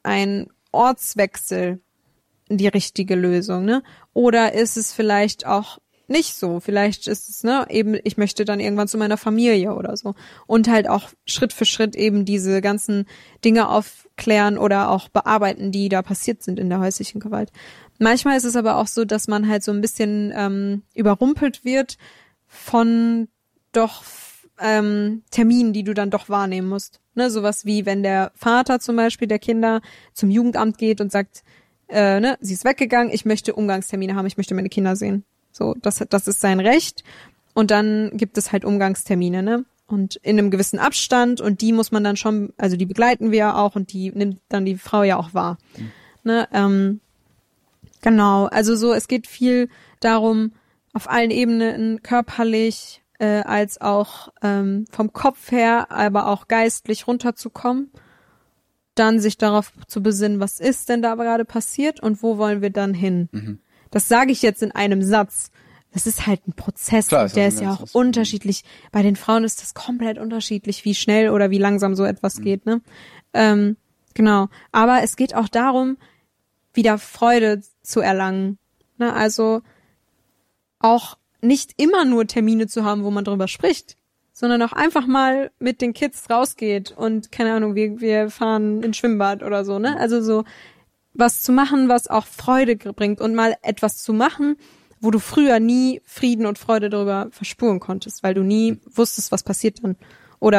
A: Ortswechsel die richtige Lösung, ne? Oder ist es vielleicht auch nicht so? Vielleicht ist es, ne, eben, ich möchte dann irgendwann zu meiner Familie oder so. Und halt auch Schritt für Schritt eben diese ganzen Dinge aufklären oder auch bearbeiten, die da passiert sind in der häuslichen Gewalt. Manchmal ist es aber auch so, dass man halt so ein bisschen überrumpelt wird von doch Terminen, die du dann doch wahrnehmen musst. Ne, sowas wie, wenn der Vater zum Beispiel der Kinder zum Jugendamt geht und sagt, sie ist weggegangen, ich möchte Umgangstermine haben, ich möchte meine Kinder sehen. So, das ist sein Recht. Und dann gibt es halt Umgangstermine, ne? Und in einem gewissen Abstand, und die muss man dann schon, also die begleiten wir ja auch und die nimmt dann die Frau ja auch wahr. Ne? Genau, also so, es geht viel darum, auf allen Ebenen, körperlich, als auch vom Kopf her, aber auch geistlich runterzukommen. Dann sich darauf zu besinnen, was ist denn da gerade passiert und wo wollen wir dann hin? Das sage ich jetzt in einem Satz. Das ist halt ein Prozess,
B: klar,
A: und der ist ja auch unterschiedlich. Bei den Frauen ist das komplett unterschiedlich, wie schnell oder wie langsam so etwas geht, ne? Genau. Aber es geht auch darum, wieder Freude zu erlangen. Ne? Also auch nicht immer nur Termine zu haben, wo man drüber spricht, sondern auch einfach mal mit den Kids rausgeht und, keine Ahnung, wir fahren ins Schwimmbad oder so, ne? Also so was zu machen, was auch Freude bringt, und mal etwas zu machen, wo du früher nie Frieden und Freude darüber verspüren konntest, weil du nie wusstest, was passiert dann oder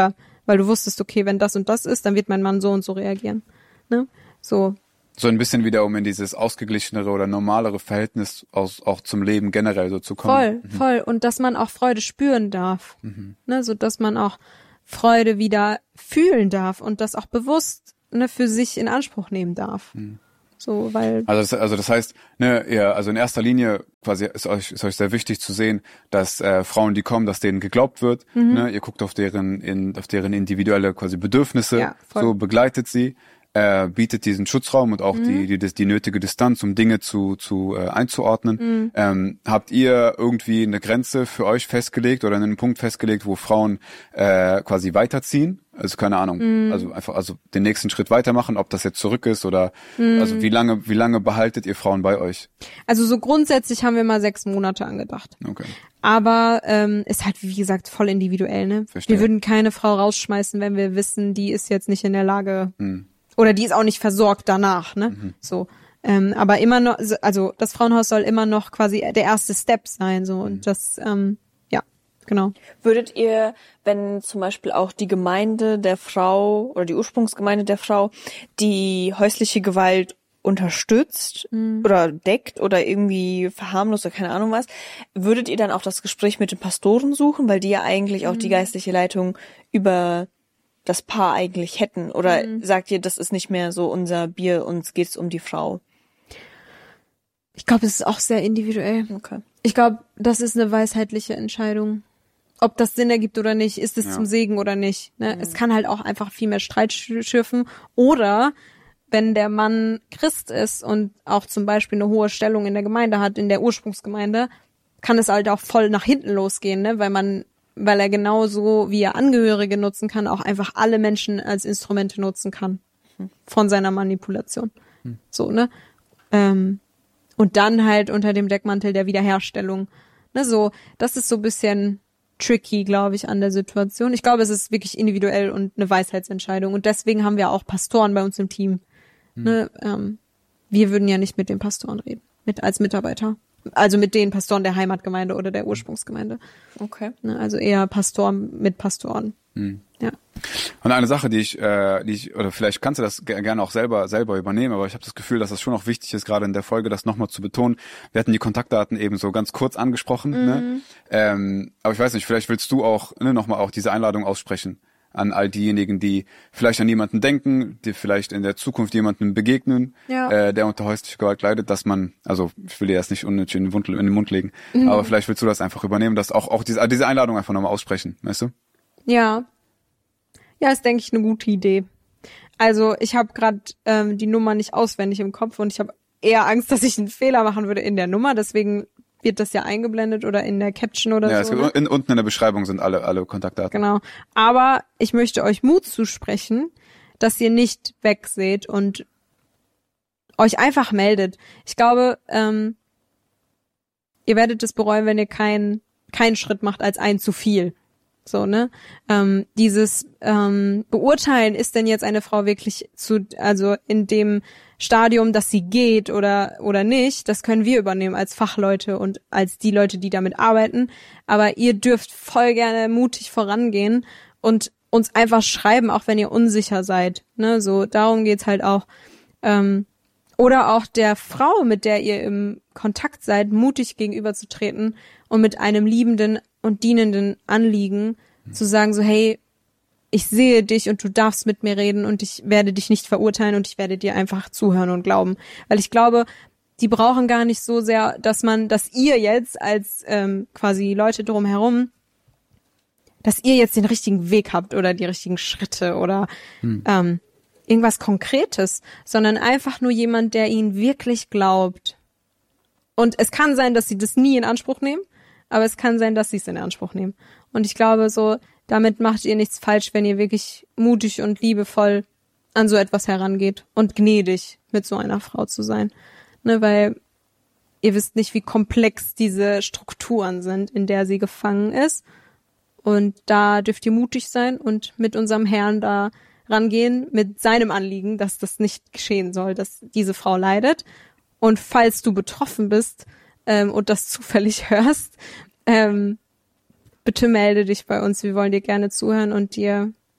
A: weil du wusstest, okay, wenn das und das ist, dann wird mein Mann so und so reagieren. Ne? So
B: ein bisschen wieder, um in dieses ausgeglichenere oder normalere Verhältnis auch zum Leben generell so zu kommen.
A: Voll. Und dass man auch Freude spüren darf. Ne? So dass man auch Freude wieder fühlen darf und das auch bewusst, ne, für sich in Anspruch nehmen darf. So, weil
B: Also das heißt, ne, also in erster Linie quasi ist euch sehr wichtig zu sehen, dass Frauen, die kommen, dass denen geglaubt wird. Ne, ihr guckt auf deren individuelle quasi Bedürfnisse,
A: Ja, voll.
B: so begleitet sie, bietet diesen Schutzraum und auch die nötige Distanz, um Dinge einzuordnen. Habt ihr irgendwie eine Grenze für euch festgelegt oder einen Punkt festgelegt, wo Frauen quasi weiterziehen? Also keine Ahnung, also den nächsten Schritt weitermachen, ob das jetzt zurück ist oder also wie lange behaltet ihr Frauen bei euch?
A: Also so grundsätzlich haben wir mal 6 Monate angedacht.
B: Okay.
A: Aber ist halt, wie gesagt, voll individuell, ne?
B: Verstehe.
A: Wir würden keine Frau rausschmeißen, wenn wir wissen, die ist jetzt nicht in der Lage oder die ist auch nicht versorgt danach, ne? So. Aber immer noch, also das Frauenhaus soll immer noch quasi der erste Step sein, so. Und das, genau.
C: Würdet ihr, wenn zum Beispiel auch die Gemeinde der Frau oder die Ursprungsgemeinde der Frau die häusliche Gewalt unterstützt oder deckt oder irgendwie verharmlost oder keine Ahnung was, würdet ihr dann auch das Gespräch mit den Pastoren suchen, weil die ja eigentlich auch die geistliche Leitung über das Paar eigentlich hätten? Oder sagt ihr, das ist nicht mehr so unser Bier, uns geht's um die Frau?
A: Ich glaube, es ist auch sehr individuell.
C: Okay.
A: Ich glaube, das ist eine weisheitliche Entscheidung. Ob das Sinn ergibt oder nicht, ist es zum Segen oder nicht. Ne? Es kann halt auch einfach viel mehr Streit schürfen. Oder wenn der Mann Christ ist und auch zum Beispiel eine hohe Stellung in der Gemeinde hat, in der Ursprungsgemeinde, kann es halt auch voll nach hinten losgehen, ne? Weil er genauso wie er Angehörige nutzen kann, auch einfach alle Menschen als Instrumente nutzen kann. Von seiner Manipulation. So, ne? Und dann halt unter dem Deckmantel der Wiederherstellung. Ne, so, das ist so ein bisschen tricky, glaube ich, an der Situation. Ich glaube, es ist wirklich individuell und eine Weisheitsentscheidung. Und deswegen haben wir auch Pastoren bei uns im Team. Ne, wir würden ja nicht mit den Pastoren reden, als Mitarbeiter. Also mit den Pastoren der Heimatgemeinde oder der Ursprungsgemeinde.
C: Okay.
A: Ne, also eher Pastoren mit Pastoren. Ja.
B: Und eine Sache, die ich, oder vielleicht kannst du das gerne auch selber übernehmen, aber ich habe das Gefühl, dass das schon auch wichtig ist, gerade in der Folge, das nochmal zu betonen. Wir hatten die Kontaktdaten eben so ganz kurz angesprochen, ne? Aber ich weiß nicht, vielleicht willst du auch, ne, nochmal auch diese Einladung aussprechen an all diejenigen, die vielleicht an jemanden denken, die vielleicht in der Zukunft jemandem begegnen, der unter häuslicher Gewalt leidet, dass man, also ich will dir das nicht unnötig in den Mund legen, aber vielleicht willst du das einfach übernehmen, dass auch diese Einladung einfach nochmal aussprechen, weißt du?
A: Ja. Ja, ist, denke ich, eine gute Idee. Also ich habe gerade die Nummer nicht auswendig im Kopf und ich habe eher Angst, dass ich einen Fehler machen würde in der Nummer. Deswegen wird das ja eingeblendet oder in der Caption oder so.
B: Ja, unten in der Beschreibung sind alle Kontaktdaten.
A: Genau. Aber ich möchte euch Mut zusprechen, dass ihr nicht wegseht und euch einfach meldet. Ich glaube, ihr werdet es bereuen, wenn ihr keinen Schritt macht als ein zu viel. So, ne? Dieses Beurteilen, ist denn jetzt eine Frau wirklich also in dem Stadium, dass sie geht oder nicht, das können wir übernehmen als Fachleute und als die Leute, die damit arbeiten. Aber ihr dürft voll gerne mutig vorangehen und uns einfach schreiben, auch wenn ihr unsicher seid. Ne? So, darum geht's halt auch. Oder auch der Frau, mit der ihr im Kontakt seid, mutig gegenüberzutreten und mit einem liebenden und dienenden Anliegen zu sagen so, hey, ich sehe dich und du darfst mit mir reden und ich werde dich nicht verurteilen und ich werde dir einfach zuhören und glauben. Weil ich glaube, die brauchen gar nicht so sehr, dass ihr jetzt als quasi Leute drumherum, dass ihr jetzt den richtigen Weg habt oder die richtigen Schritte oder irgendwas Konkretes, sondern einfach nur jemand, der ihnen wirklich glaubt. Und es kann sein, dass sie das nie in Anspruch nehmen, aber es kann sein, dass sie es in Anspruch nehmen. Und ich glaube so, damit macht ihr nichts falsch, wenn ihr wirklich mutig und liebevoll an so etwas herangeht und gnädig mit so einer Frau zu sein. Ne, weil ihr wisst nicht, wie komplex diese Strukturen sind, in der sie gefangen ist. Und da dürft ihr mutig sein und mit unserem Herrn da rangehen, mit seinem Anliegen, dass das nicht geschehen soll, dass diese Frau leidet. Und falls du betroffen bist und das zufällig hörst, bitte melde dich bei uns. Wir wollen dir gerne zuhören und dir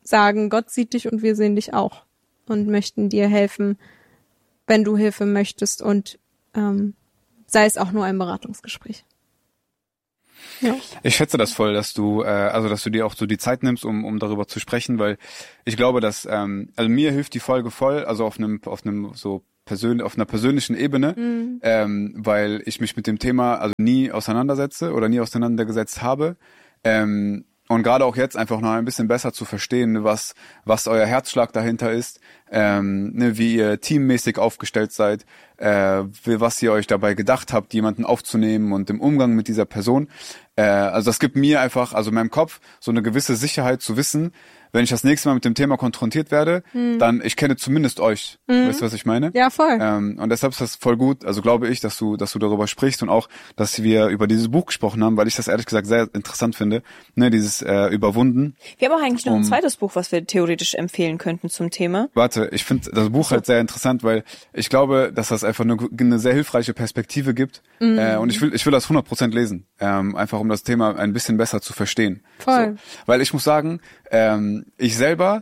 A: sagen, Gott sieht dich und wir sehen dich auch und möchten dir helfen, wenn du Hilfe möchtest und sei es auch nur ein Beratungsgespräch. Ja.
B: Ich schätze das voll, dass du dir auch so die Zeit nimmst, um darüber zu sprechen, weil ich glaube, dass also mir hilft die Folge voll, also auf einer persönlichen Ebene, weil ich mich mit dem Thema also nie auseinandergesetzt habe. Und gerade auch jetzt einfach noch ein bisschen besser zu verstehen, was euer Herzschlag dahinter ist, wie ihr teammäßig aufgestellt seid, was ihr euch dabei gedacht habt, jemanden aufzunehmen und im Umgang mit dieser Person. Also das gibt mir einfach, also in meinem Kopf, so eine gewisse Sicherheit zu wissen, wenn ich das nächste Mal mit dem Thema konfrontiert werde, dann, ich kenne zumindest euch. Weißt du, was ich meine?
A: Ja, voll.
B: Und deshalb ist das voll gut, also glaube ich, dass du darüber sprichst und auch, dass wir über dieses Buch gesprochen haben, weil ich das ehrlich gesagt sehr interessant finde, dieses Überwunden.
C: Wir haben auch eigentlich noch ein zweites Buch, was wir theoretisch empfehlen könnten zum Thema.
B: Warte, ich finde das Buch halt sehr interessant, weil ich glaube, dass das einfach eine sehr hilfreiche Perspektive gibt. Und ich will das 100% lesen, einfach um das Thema ein bisschen besser zu verstehen.
A: Voll.
B: So. Weil ich muss sagen, ich selber,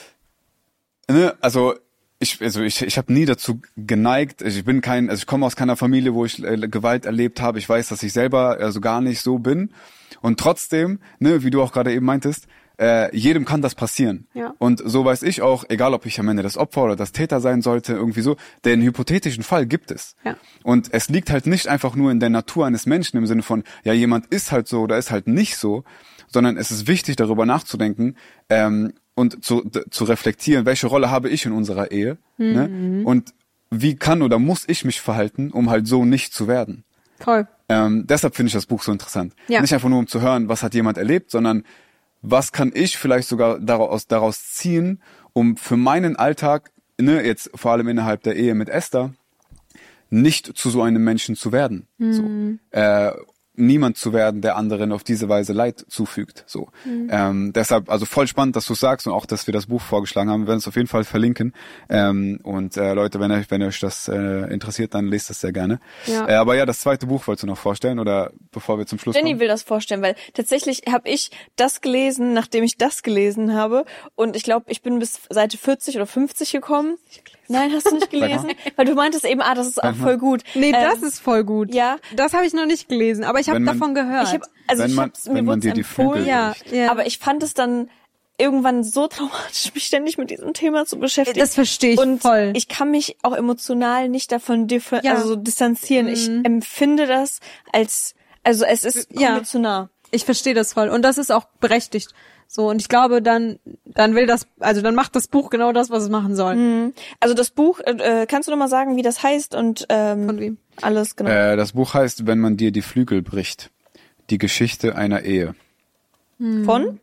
B: ich habe nie dazu geneigt, ich komme aus keiner Familie, wo ich Gewalt erlebt habe. Ich weiß, dass ich selber also gar nicht so bin. Und trotzdem, wie du auch gerade eben meintest, jedem kann das passieren.
A: Ja.
B: Und so weiß ich auch, egal ob ich am Ende das Opfer oder das Täter sein sollte, irgendwie so, den hypothetischen Fall gibt es.
A: Ja.
B: Und es liegt halt nicht einfach nur in der Natur eines Menschen im Sinne von, ja, jemand ist halt so oder ist halt nicht so, sondern es ist wichtig, darüber nachzudenken und zu reflektieren, welche Rolle habe ich in unserer Ehe, und wie kann oder muss ich mich verhalten, um halt so nicht zu werden.
A: Voll.
B: Deshalb finde ich das Buch so interessant.
A: Ja.
B: Nicht einfach nur, um zu hören, was hat jemand erlebt, sondern was kann ich vielleicht sogar daraus ziehen, um für meinen Alltag, jetzt vor allem innerhalb der Ehe mit Esther, nicht zu so einem Menschen zu werden. So. Niemand zu werden, der anderen auf diese Weise Leid zufügt. So. Deshalb, also voll spannend, dass du sagst und auch, dass wir das Buch vorgeschlagen haben. Wir werden es auf jeden Fall verlinken. Leute, wenn euch das interessiert, dann lest das sehr gerne.
A: Ja.
B: Aber ja, das zweite Buch wolltest du noch vorstellen oder bevor wir zum Schluss
C: Jenny
B: kommen?
C: will das vorstellen, weil tatsächlich habe ich das gelesen, nachdem ich das gelesen habe. Und ich glaube, ich bin bis Seite 40 oder 50 gekommen. Nein, hast du nicht gelesen? Weil du meintest eben, das ist auch voll gut.
A: Nee, das ist voll gut.
C: Ja.
A: Das habe ich noch nicht gelesen, aber ich habe davon gehört.
B: Wenn man dir die Flügel bricht.
A: Ja.
C: Aber ich fand es dann irgendwann so traumatisch, mich ständig mit diesem Thema zu beschäftigen.
A: Das verstehe ich
C: und
A: voll.
C: Ich kann mich auch emotional nicht davon distanzieren. Ich empfinde das als, also es ist kommt zu nah.
A: Ich verstehe das voll und das ist auch berechtigt. So, und ich glaube, dann macht das Buch genau das, was es machen soll.
C: Also das Buch, kannst du noch mal sagen, wie das heißt und
A: Von wem?
C: alles genau.
B: Das Buch heißt, wenn man dir die Flügel bricht. Die Geschichte einer Ehe.
C: Von?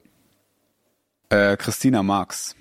B: Christina Marx.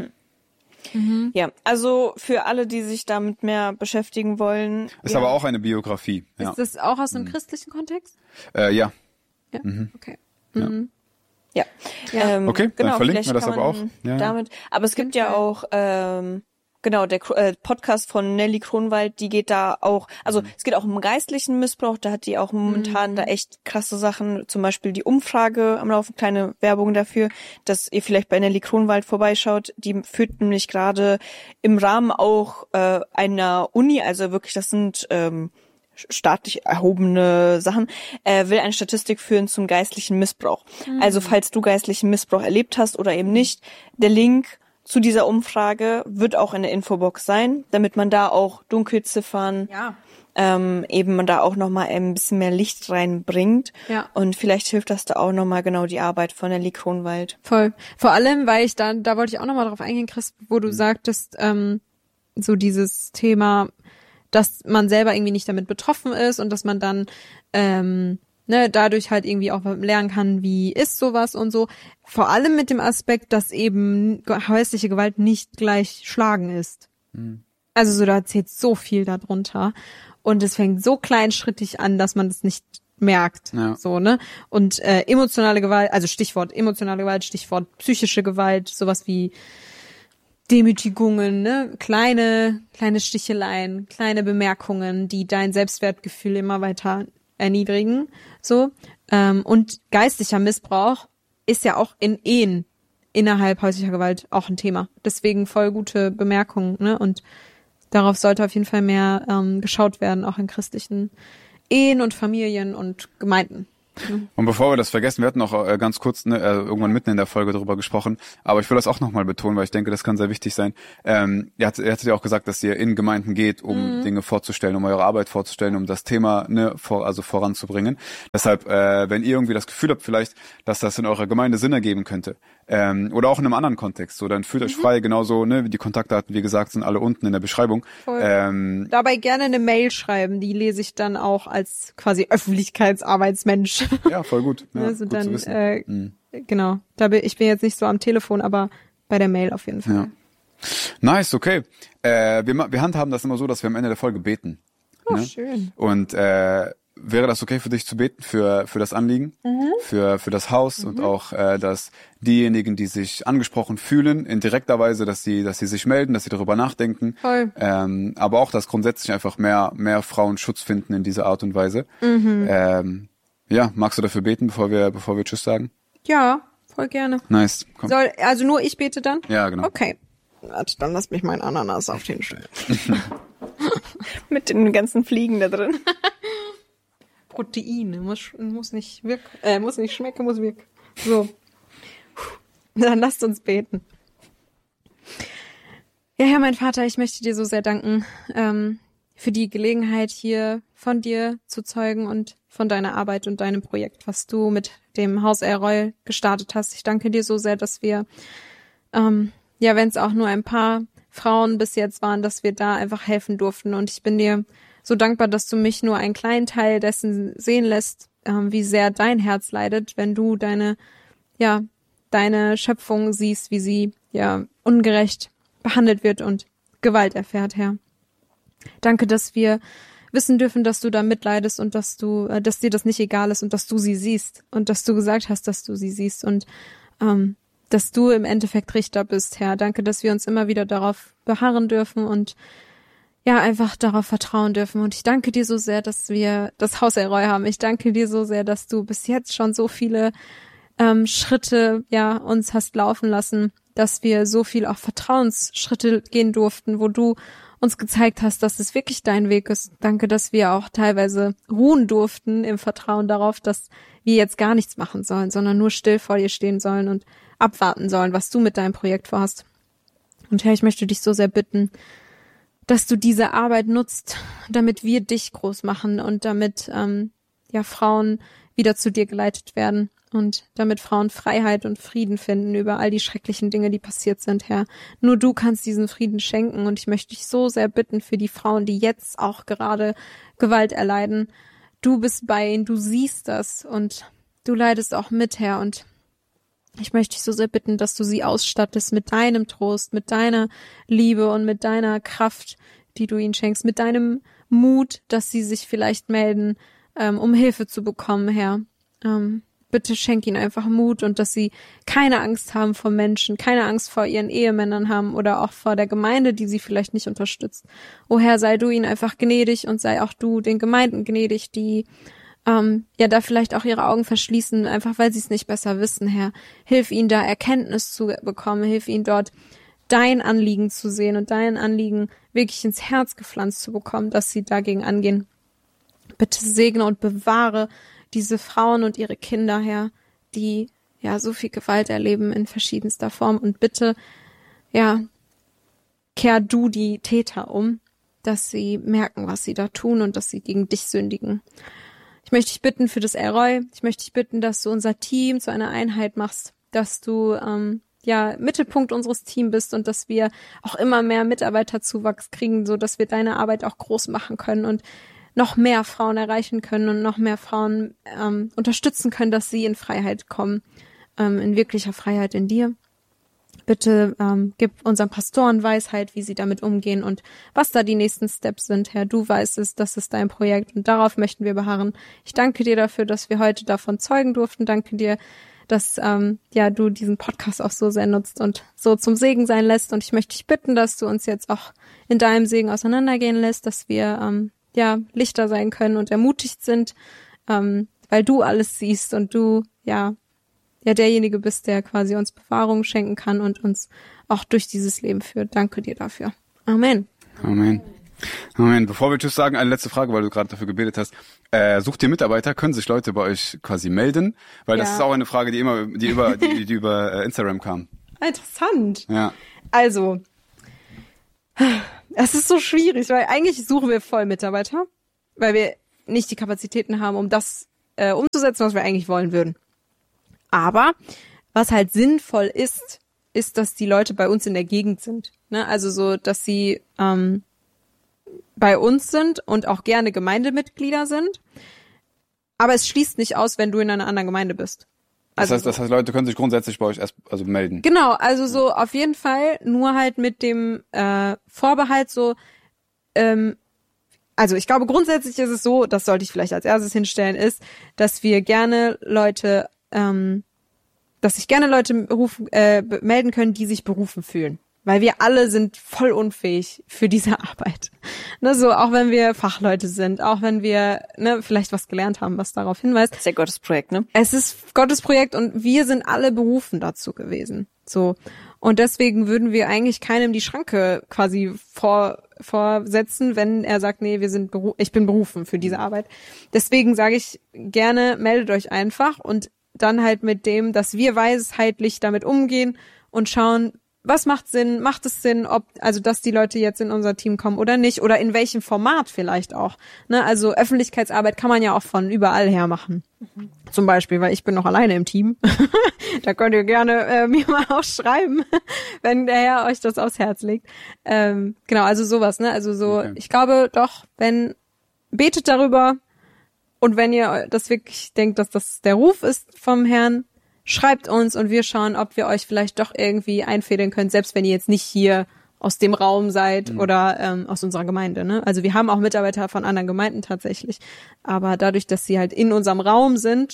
C: Ja, also für alle, die sich damit mehr beschäftigen wollen.
B: Ist aber auch eine Biografie. Ja.
A: Ist das auch aus einem christlichen Kontext?
B: Ja.
A: Ja. Okay.
C: Ja.
B: Okay, dann
C: genau,
B: verlinken wir das
C: kann
B: aber auch.
C: man
B: Ja.
C: Damit. Aber es gibt ja auch der Podcast von Nelly Kronwald, die geht da auch, also es geht auch um geistlichen Missbrauch, da hat die auch momentan da echt krasse Sachen, zum Beispiel die Umfrage am Laufen, kleine Werbung dafür, dass ihr vielleicht bei Nelly Kronwald vorbeischaut, die führt nämlich gerade im Rahmen auch einer Uni, also wirklich, das sind staatlich erhobene Sachen, will eine Statistik führen zum geistlichen Missbrauch. Also falls du geistlichen Missbrauch erlebt hast oder eben nicht, der Link zu dieser Umfrage wird auch in der Infobox sein, damit man da auch Dunkelziffern eben man da auch nochmal ein bisschen mehr Licht reinbringt.
A: Ja.
C: Und vielleicht hilft das da auch nochmal genau die Arbeit von Nelly Kronwald.
A: Voll. Vor allem, weil ich da wollte ich auch nochmal drauf eingehen, Chris, wo du sagtest, so dieses Thema, dass man selber irgendwie nicht damit betroffen ist und dass man dann dadurch halt irgendwie auch lernen kann, wie ist sowas und so. Vor allem mit dem Aspekt, dass eben häusliche Gewalt nicht gleich Schlagen ist. Also so, da zählt so viel darunter. Und es fängt so kleinschrittig an, dass man das nicht merkt.
B: Ja.
A: So, ne? Und emotionale Gewalt, also Stichwort emotionale Gewalt, Stichwort psychische Gewalt, sowas wie Demütigungen, ne? Kleine Sticheleien, kleine Bemerkungen, die dein Selbstwertgefühl immer weiter erniedrigen, so. Und geistlicher Missbrauch ist ja auch in Ehen innerhalb häuslicher Gewalt auch ein Thema. Deswegen voll gute Bemerkungen, ne? Und darauf sollte auf jeden Fall mehr geschaut werden, auch in christlichen Ehen und Familien und Gemeinden.
B: Und bevor wir das vergessen, wir hatten auch ganz kurz irgendwann mitten in der Folge darüber gesprochen, aber ich will das auch nochmal betonen, weil ich denke, das kann sehr wichtig sein. Ihr hattet ja auch gesagt, dass ihr in Gemeinden geht, um Dinge vorzustellen, um eure Arbeit vorzustellen, um das Thema voranzubringen. Deshalb, wenn ihr irgendwie das Gefühl habt vielleicht, dass das in eurer Gemeinde Sinn ergeben könnte, oder auch in einem anderen Kontext, so dann fühlt euch frei, genauso, ne, die Kontaktdaten, wie gesagt, sind alle unten in der Beschreibung.
A: Dabei gerne eine Mail schreiben, die lese ich dann auch als quasi Öffentlichkeitsarbeitsmensch.
B: Ja, voll gut. Ja,
A: also
B: gut
A: dann,
B: zu wissen.
A: Genau. Ich bin jetzt nicht so am Telefon, aber bei der Mail auf jeden Fall.
B: Ja. Nice, okay. Wir handhaben das immer so, dass wir am Ende der Folge beten.
A: Oh,
B: ne?
A: schön.
B: Und wäre das okay für dich zu beten für das Anliegen, für das Haus und auch, dass diejenigen, die sich angesprochen fühlen, in direkter Weise, dass sie sich melden, dass sie darüber nachdenken.
A: Voll.
B: Aber auch, dass grundsätzlich einfach mehr Frauen Schutz finden in dieser Art und Weise. Ja, magst du dafür beten, bevor wir Tschüss sagen?
A: Ja, voll gerne.
B: Nice. Komm.
A: Also nur ich bete dann?
B: Ja, genau.
A: Okay. Warte, dann lass mich meinen Ananas auf den stellen.
C: Mit den ganzen Fliegen da drin.
A: Proteine, muss nicht wirken, muss nicht schmecken, muss wirken. So. Dann lasst uns beten. Ja, Herr, mein Vater, ich möchte dir so sehr danken für die Gelegenheit, hier von dir zu zeugen und von deiner Arbeit und deinem Projekt, was du mit dem Haus Elroy gestartet hast. Ich danke dir so sehr, dass wir, wenn es auch nur ein paar Frauen bis jetzt waren, dass wir da einfach helfen durften. Und ich bin dir so dankbar, dass du mich nur einen kleinen Teil dessen sehen lässt, wie sehr dein Herz leidet, wenn du deine Schöpfung siehst, wie sie ungerecht behandelt wird und Gewalt erfährt, Herr. Danke, dass wir wissen dürfen, dass du da mitleidest und dass dir das nicht egal ist und dass du sie siehst und dass du gesagt hast, dass du sie siehst und dass du im Endeffekt Richter bist, Herr. Danke, dass wir uns immer wieder darauf beharren dürfen und einfach darauf vertrauen dürfen. Und ich danke dir so sehr, dass wir das Haus Elroy haben. Ich danke dir so sehr, dass du bis jetzt schon so viele Schritte uns hast laufen lassen, dass wir so viel auch Vertrauensschritte gehen durften, wo du uns gezeigt hast, dass es wirklich dein Weg ist. Danke, dass wir auch teilweise ruhen durften im Vertrauen darauf, dass wir jetzt gar nichts machen sollen, sondern nur still vor dir stehen sollen und abwarten sollen, was du mit deinem Projekt vorhast. Und Herr, ich möchte dich so sehr bitten, dass du diese Arbeit nutzt, damit wir dich groß machen und damit Frauen wieder zu dir geleitet werden und damit Frauen Freiheit und Frieden finden über all die schrecklichen Dinge, die passiert sind, Herr. Nur du kannst diesen Frieden schenken und ich möchte dich so sehr bitten für die Frauen, die jetzt auch gerade Gewalt erleiden. Du bist bei ihnen, du siehst das und du leidest auch mit, Herr, und ich möchte dich so sehr bitten, dass du sie ausstattest mit deinem Trost, mit deiner Liebe und mit deiner Kraft, die du ihnen schenkst, mit deinem Mut, dass sie sich vielleicht melden, um Hilfe zu bekommen, Herr. Bitte schenk ihnen einfach Mut und dass sie keine Angst haben vor Menschen, keine Angst vor ihren Ehemännern haben oder auch vor der Gemeinde, die sie vielleicht nicht unterstützt. O Herr, sei du ihnen einfach gnädig und sei auch du den Gemeinden gnädig, die da vielleicht auch ihre Augen verschließen, einfach weil sie es nicht besser wissen, Herr. Hilf ihnen da Erkenntnis zu bekommen, hilf ihnen dort dein Anliegen zu sehen und dein Anliegen wirklich ins Herz gepflanzt zu bekommen, dass sie dagegen angehen. Bitte segne und bewahre diese Frauen und ihre Kinder, Herr, die so viel Gewalt erleben in verschiedenster Form und bitte, kehr du die Täter um, dass sie merken, was sie da tun und dass sie gegen dich sündigen. Ich möchte dich bitten für das Elroy. Ich möchte dich bitten, dass du unser Team zu einer Einheit machst, dass du Mittelpunkt unseres Teams bist und dass wir auch immer mehr Mitarbeiterzuwachs kriegen, so dass wir deine Arbeit auch groß machen können und noch mehr Frauen erreichen können und noch mehr Frauen unterstützen können, dass sie in Freiheit kommen, in wirklicher Freiheit in dir. Bitte gib unseren Pastoren Weisheit, wie sie damit umgehen und was da die nächsten Steps sind, Herr. Du weißt es, das ist dein Projekt und darauf möchten wir beharren. Ich danke dir dafür, dass wir heute davon zeugen durften. Danke dir, dass du diesen Podcast auch so sehr nutzt und so zum Segen sein lässt. Und ich möchte dich bitten, dass du uns jetzt auch in deinem Segen auseinandergehen lässt, dass wir Lichter sein können und ermutigt sind, weil du alles siehst und du ja derjenige bist, der quasi uns Bewahrung schenken kann und uns auch durch dieses Leben führt. Danke dir dafür. Amen.
B: Amen. Amen. Bevor wir Tschüss sagen, eine letzte Frage, weil du gerade dafür gebetet hast. Sucht ihr Mitarbeiter? Können sich Leute bei euch quasi melden? Weil das ist auch eine Frage, die über Instagram kam.
A: Interessant.
B: Ja.
A: Also, es ist so schwierig, weil eigentlich suchen wir voll Mitarbeiter, weil wir nicht die Kapazitäten haben, um das umzusetzen, was wir eigentlich wollen würden. Aber was halt sinnvoll ist, dass die Leute bei uns in der Gegend sind. Ne? Also so, dass sie bei uns sind und auch gerne Gemeindemitglieder sind. Aber es schließt nicht aus, wenn du in einer anderen Gemeinde bist.
B: Das heißt, Leute können sich grundsätzlich bei euch melden.
A: Genau, also so auf jeden Fall, nur halt mit dem Vorbehalt so, also ich glaube grundsätzlich ist es so, das sollte ich vielleicht als erstes hinstellen, ist, dass wir gerne Leute, dass sich gerne Leute melden können, die sich berufen fühlen. Weil wir alle sind voll unfähig für diese Arbeit. Ne, so, auch wenn wir Fachleute sind, auch wenn wir vielleicht was gelernt haben, was darauf hinweist.
C: Das ist ja Gottes Projekt, ne?
A: Es ist Gottes Projekt und wir sind alle berufen dazu gewesen. So. Und deswegen würden wir eigentlich keinem die Schranke quasi vorsetzen, wenn er sagt, nee, ich bin berufen für diese Arbeit. Deswegen sage ich gerne, meldet euch einfach und dann halt mit dem, dass wir weisheitlich damit umgehen und schauen, was macht Sinn? Macht es Sinn, dass die Leute jetzt in unser Team kommen oder nicht? Oder in welchem Format vielleicht auch? Ne? Also Öffentlichkeitsarbeit kann man ja auch von überall her machen. Mhm. Zum Beispiel, weil ich bin noch alleine im Team. Da könnt ihr gerne mir mal auch schreiben, wenn der Herr euch das aufs Herz legt. Genau, also sowas. Ne? Also so, okay. Ich glaube doch, betet darüber und wenn ihr das wirklich denkt, dass das der Ruf ist vom Herrn, schreibt uns und wir schauen, ob wir euch vielleicht doch irgendwie einfädeln können, selbst wenn ihr jetzt nicht hier aus dem Raum seid oder aus unserer Gemeinde. Ne? Also wir haben auch Mitarbeiter von anderen Gemeinden tatsächlich, aber dadurch, dass sie halt in unserem Raum sind,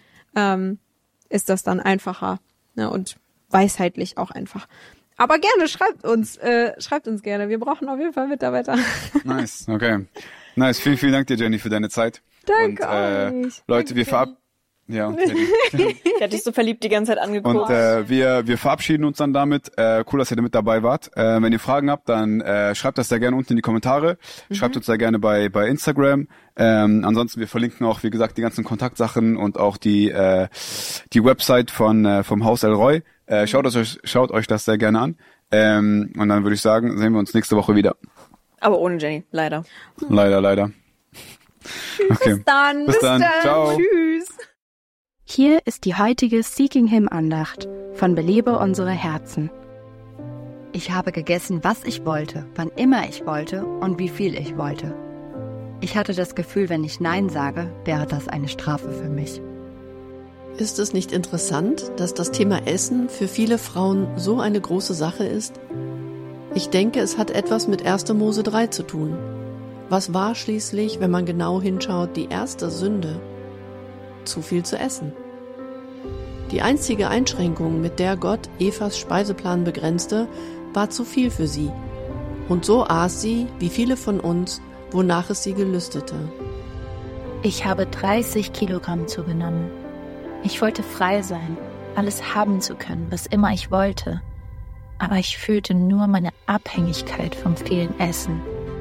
A: ist das dann einfacher und weisheitlich auch einfach. Aber gerne, schreibt uns gerne. Wir brauchen auf jeden Fall Mitarbeiter.
B: Nice, okay. Nice, vielen, vielen Dank dir, Jenny, für deine Zeit.
A: Danke euch.
B: Leute, wir verabschieden. Ja.
C: Ich hatte dich so verliebt die ganze Zeit angeguckt.
B: Und wir verabschieden uns dann damit. Cool, dass ihr mit dabei wart. Wenn ihr Fragen habt, dann schreibt das sehr gerne unten in die Kommentare. Schreibt uns sehr gerne bei Instagram. Ansonsten, wir verlinken auch, wie gesagt, die ganzen Kontaktsachen und auch die Website vom Haus El Roy. Schaut euch das sehr gerne an. Und dann würde ich sagen, sehen wir uns nächste Woche wieder.
C: Aber ohne Jenny, leider.
B: Leider. Okay.
A: Bis dann.
B: Ciao.
A: Tschüss.
E: Hier ist die heutige Seeking Him Andacht von Belebe unsere Herzen.
F: Ich habe gegessen, was ich wollte, wann immer ich wollte und wie viel ich wollte. Ich hatte das Gefühl, wenn ich Nein sage, wäre das eine Strafe für mich.
G: Ist es nicht interessant, dass das Thema Essen für viele Frauen so eine große Sache ist? Ich denke, es hat etwas mit 1. Mose 3 zu tun. Was war schließlich, wenn man genau hinschaut, die erste Sünde? Zu viel zu essen. Die einzige Einschränkung, mit der Gott Evas Speiseplan begrenzte, war zu viel für sie. Und so aß sie, wie viele von uns, wonach es sie gelüstete.
H: Ich habe 30 Kilogramm zugenommen. Ich wollte frei sein, alles haben zu können, was immer ich wollte. Aber ich fühlte nur meine Abhängigkeit vom vielen Essen.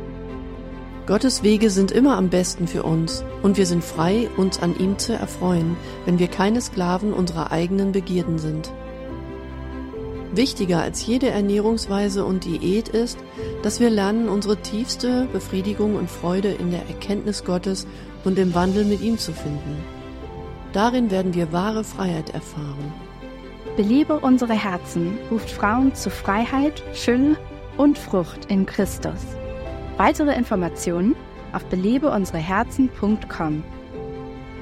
G: Gottes Wege sind immer am besten für uns und wir sind frei, uns an ihm zu erfreuen, wenn wir keine Sklaven unserer eigenen Begierden sind. Wichtiger als jede Ernährungsweise und Diät ist, dass wir lernen, unsere tiefste Befriedigung und Freude in der Erkenntnis Gottes und im Wandel mit ihm zu finden. Darin werden wir wahre Freiheit erfahren.
E: Belebe unsere Herzen ruft Frauen zu Freiheit, Fülle und Frucht in Christus. Weitere Informationen auf belebeunsereherzen.com.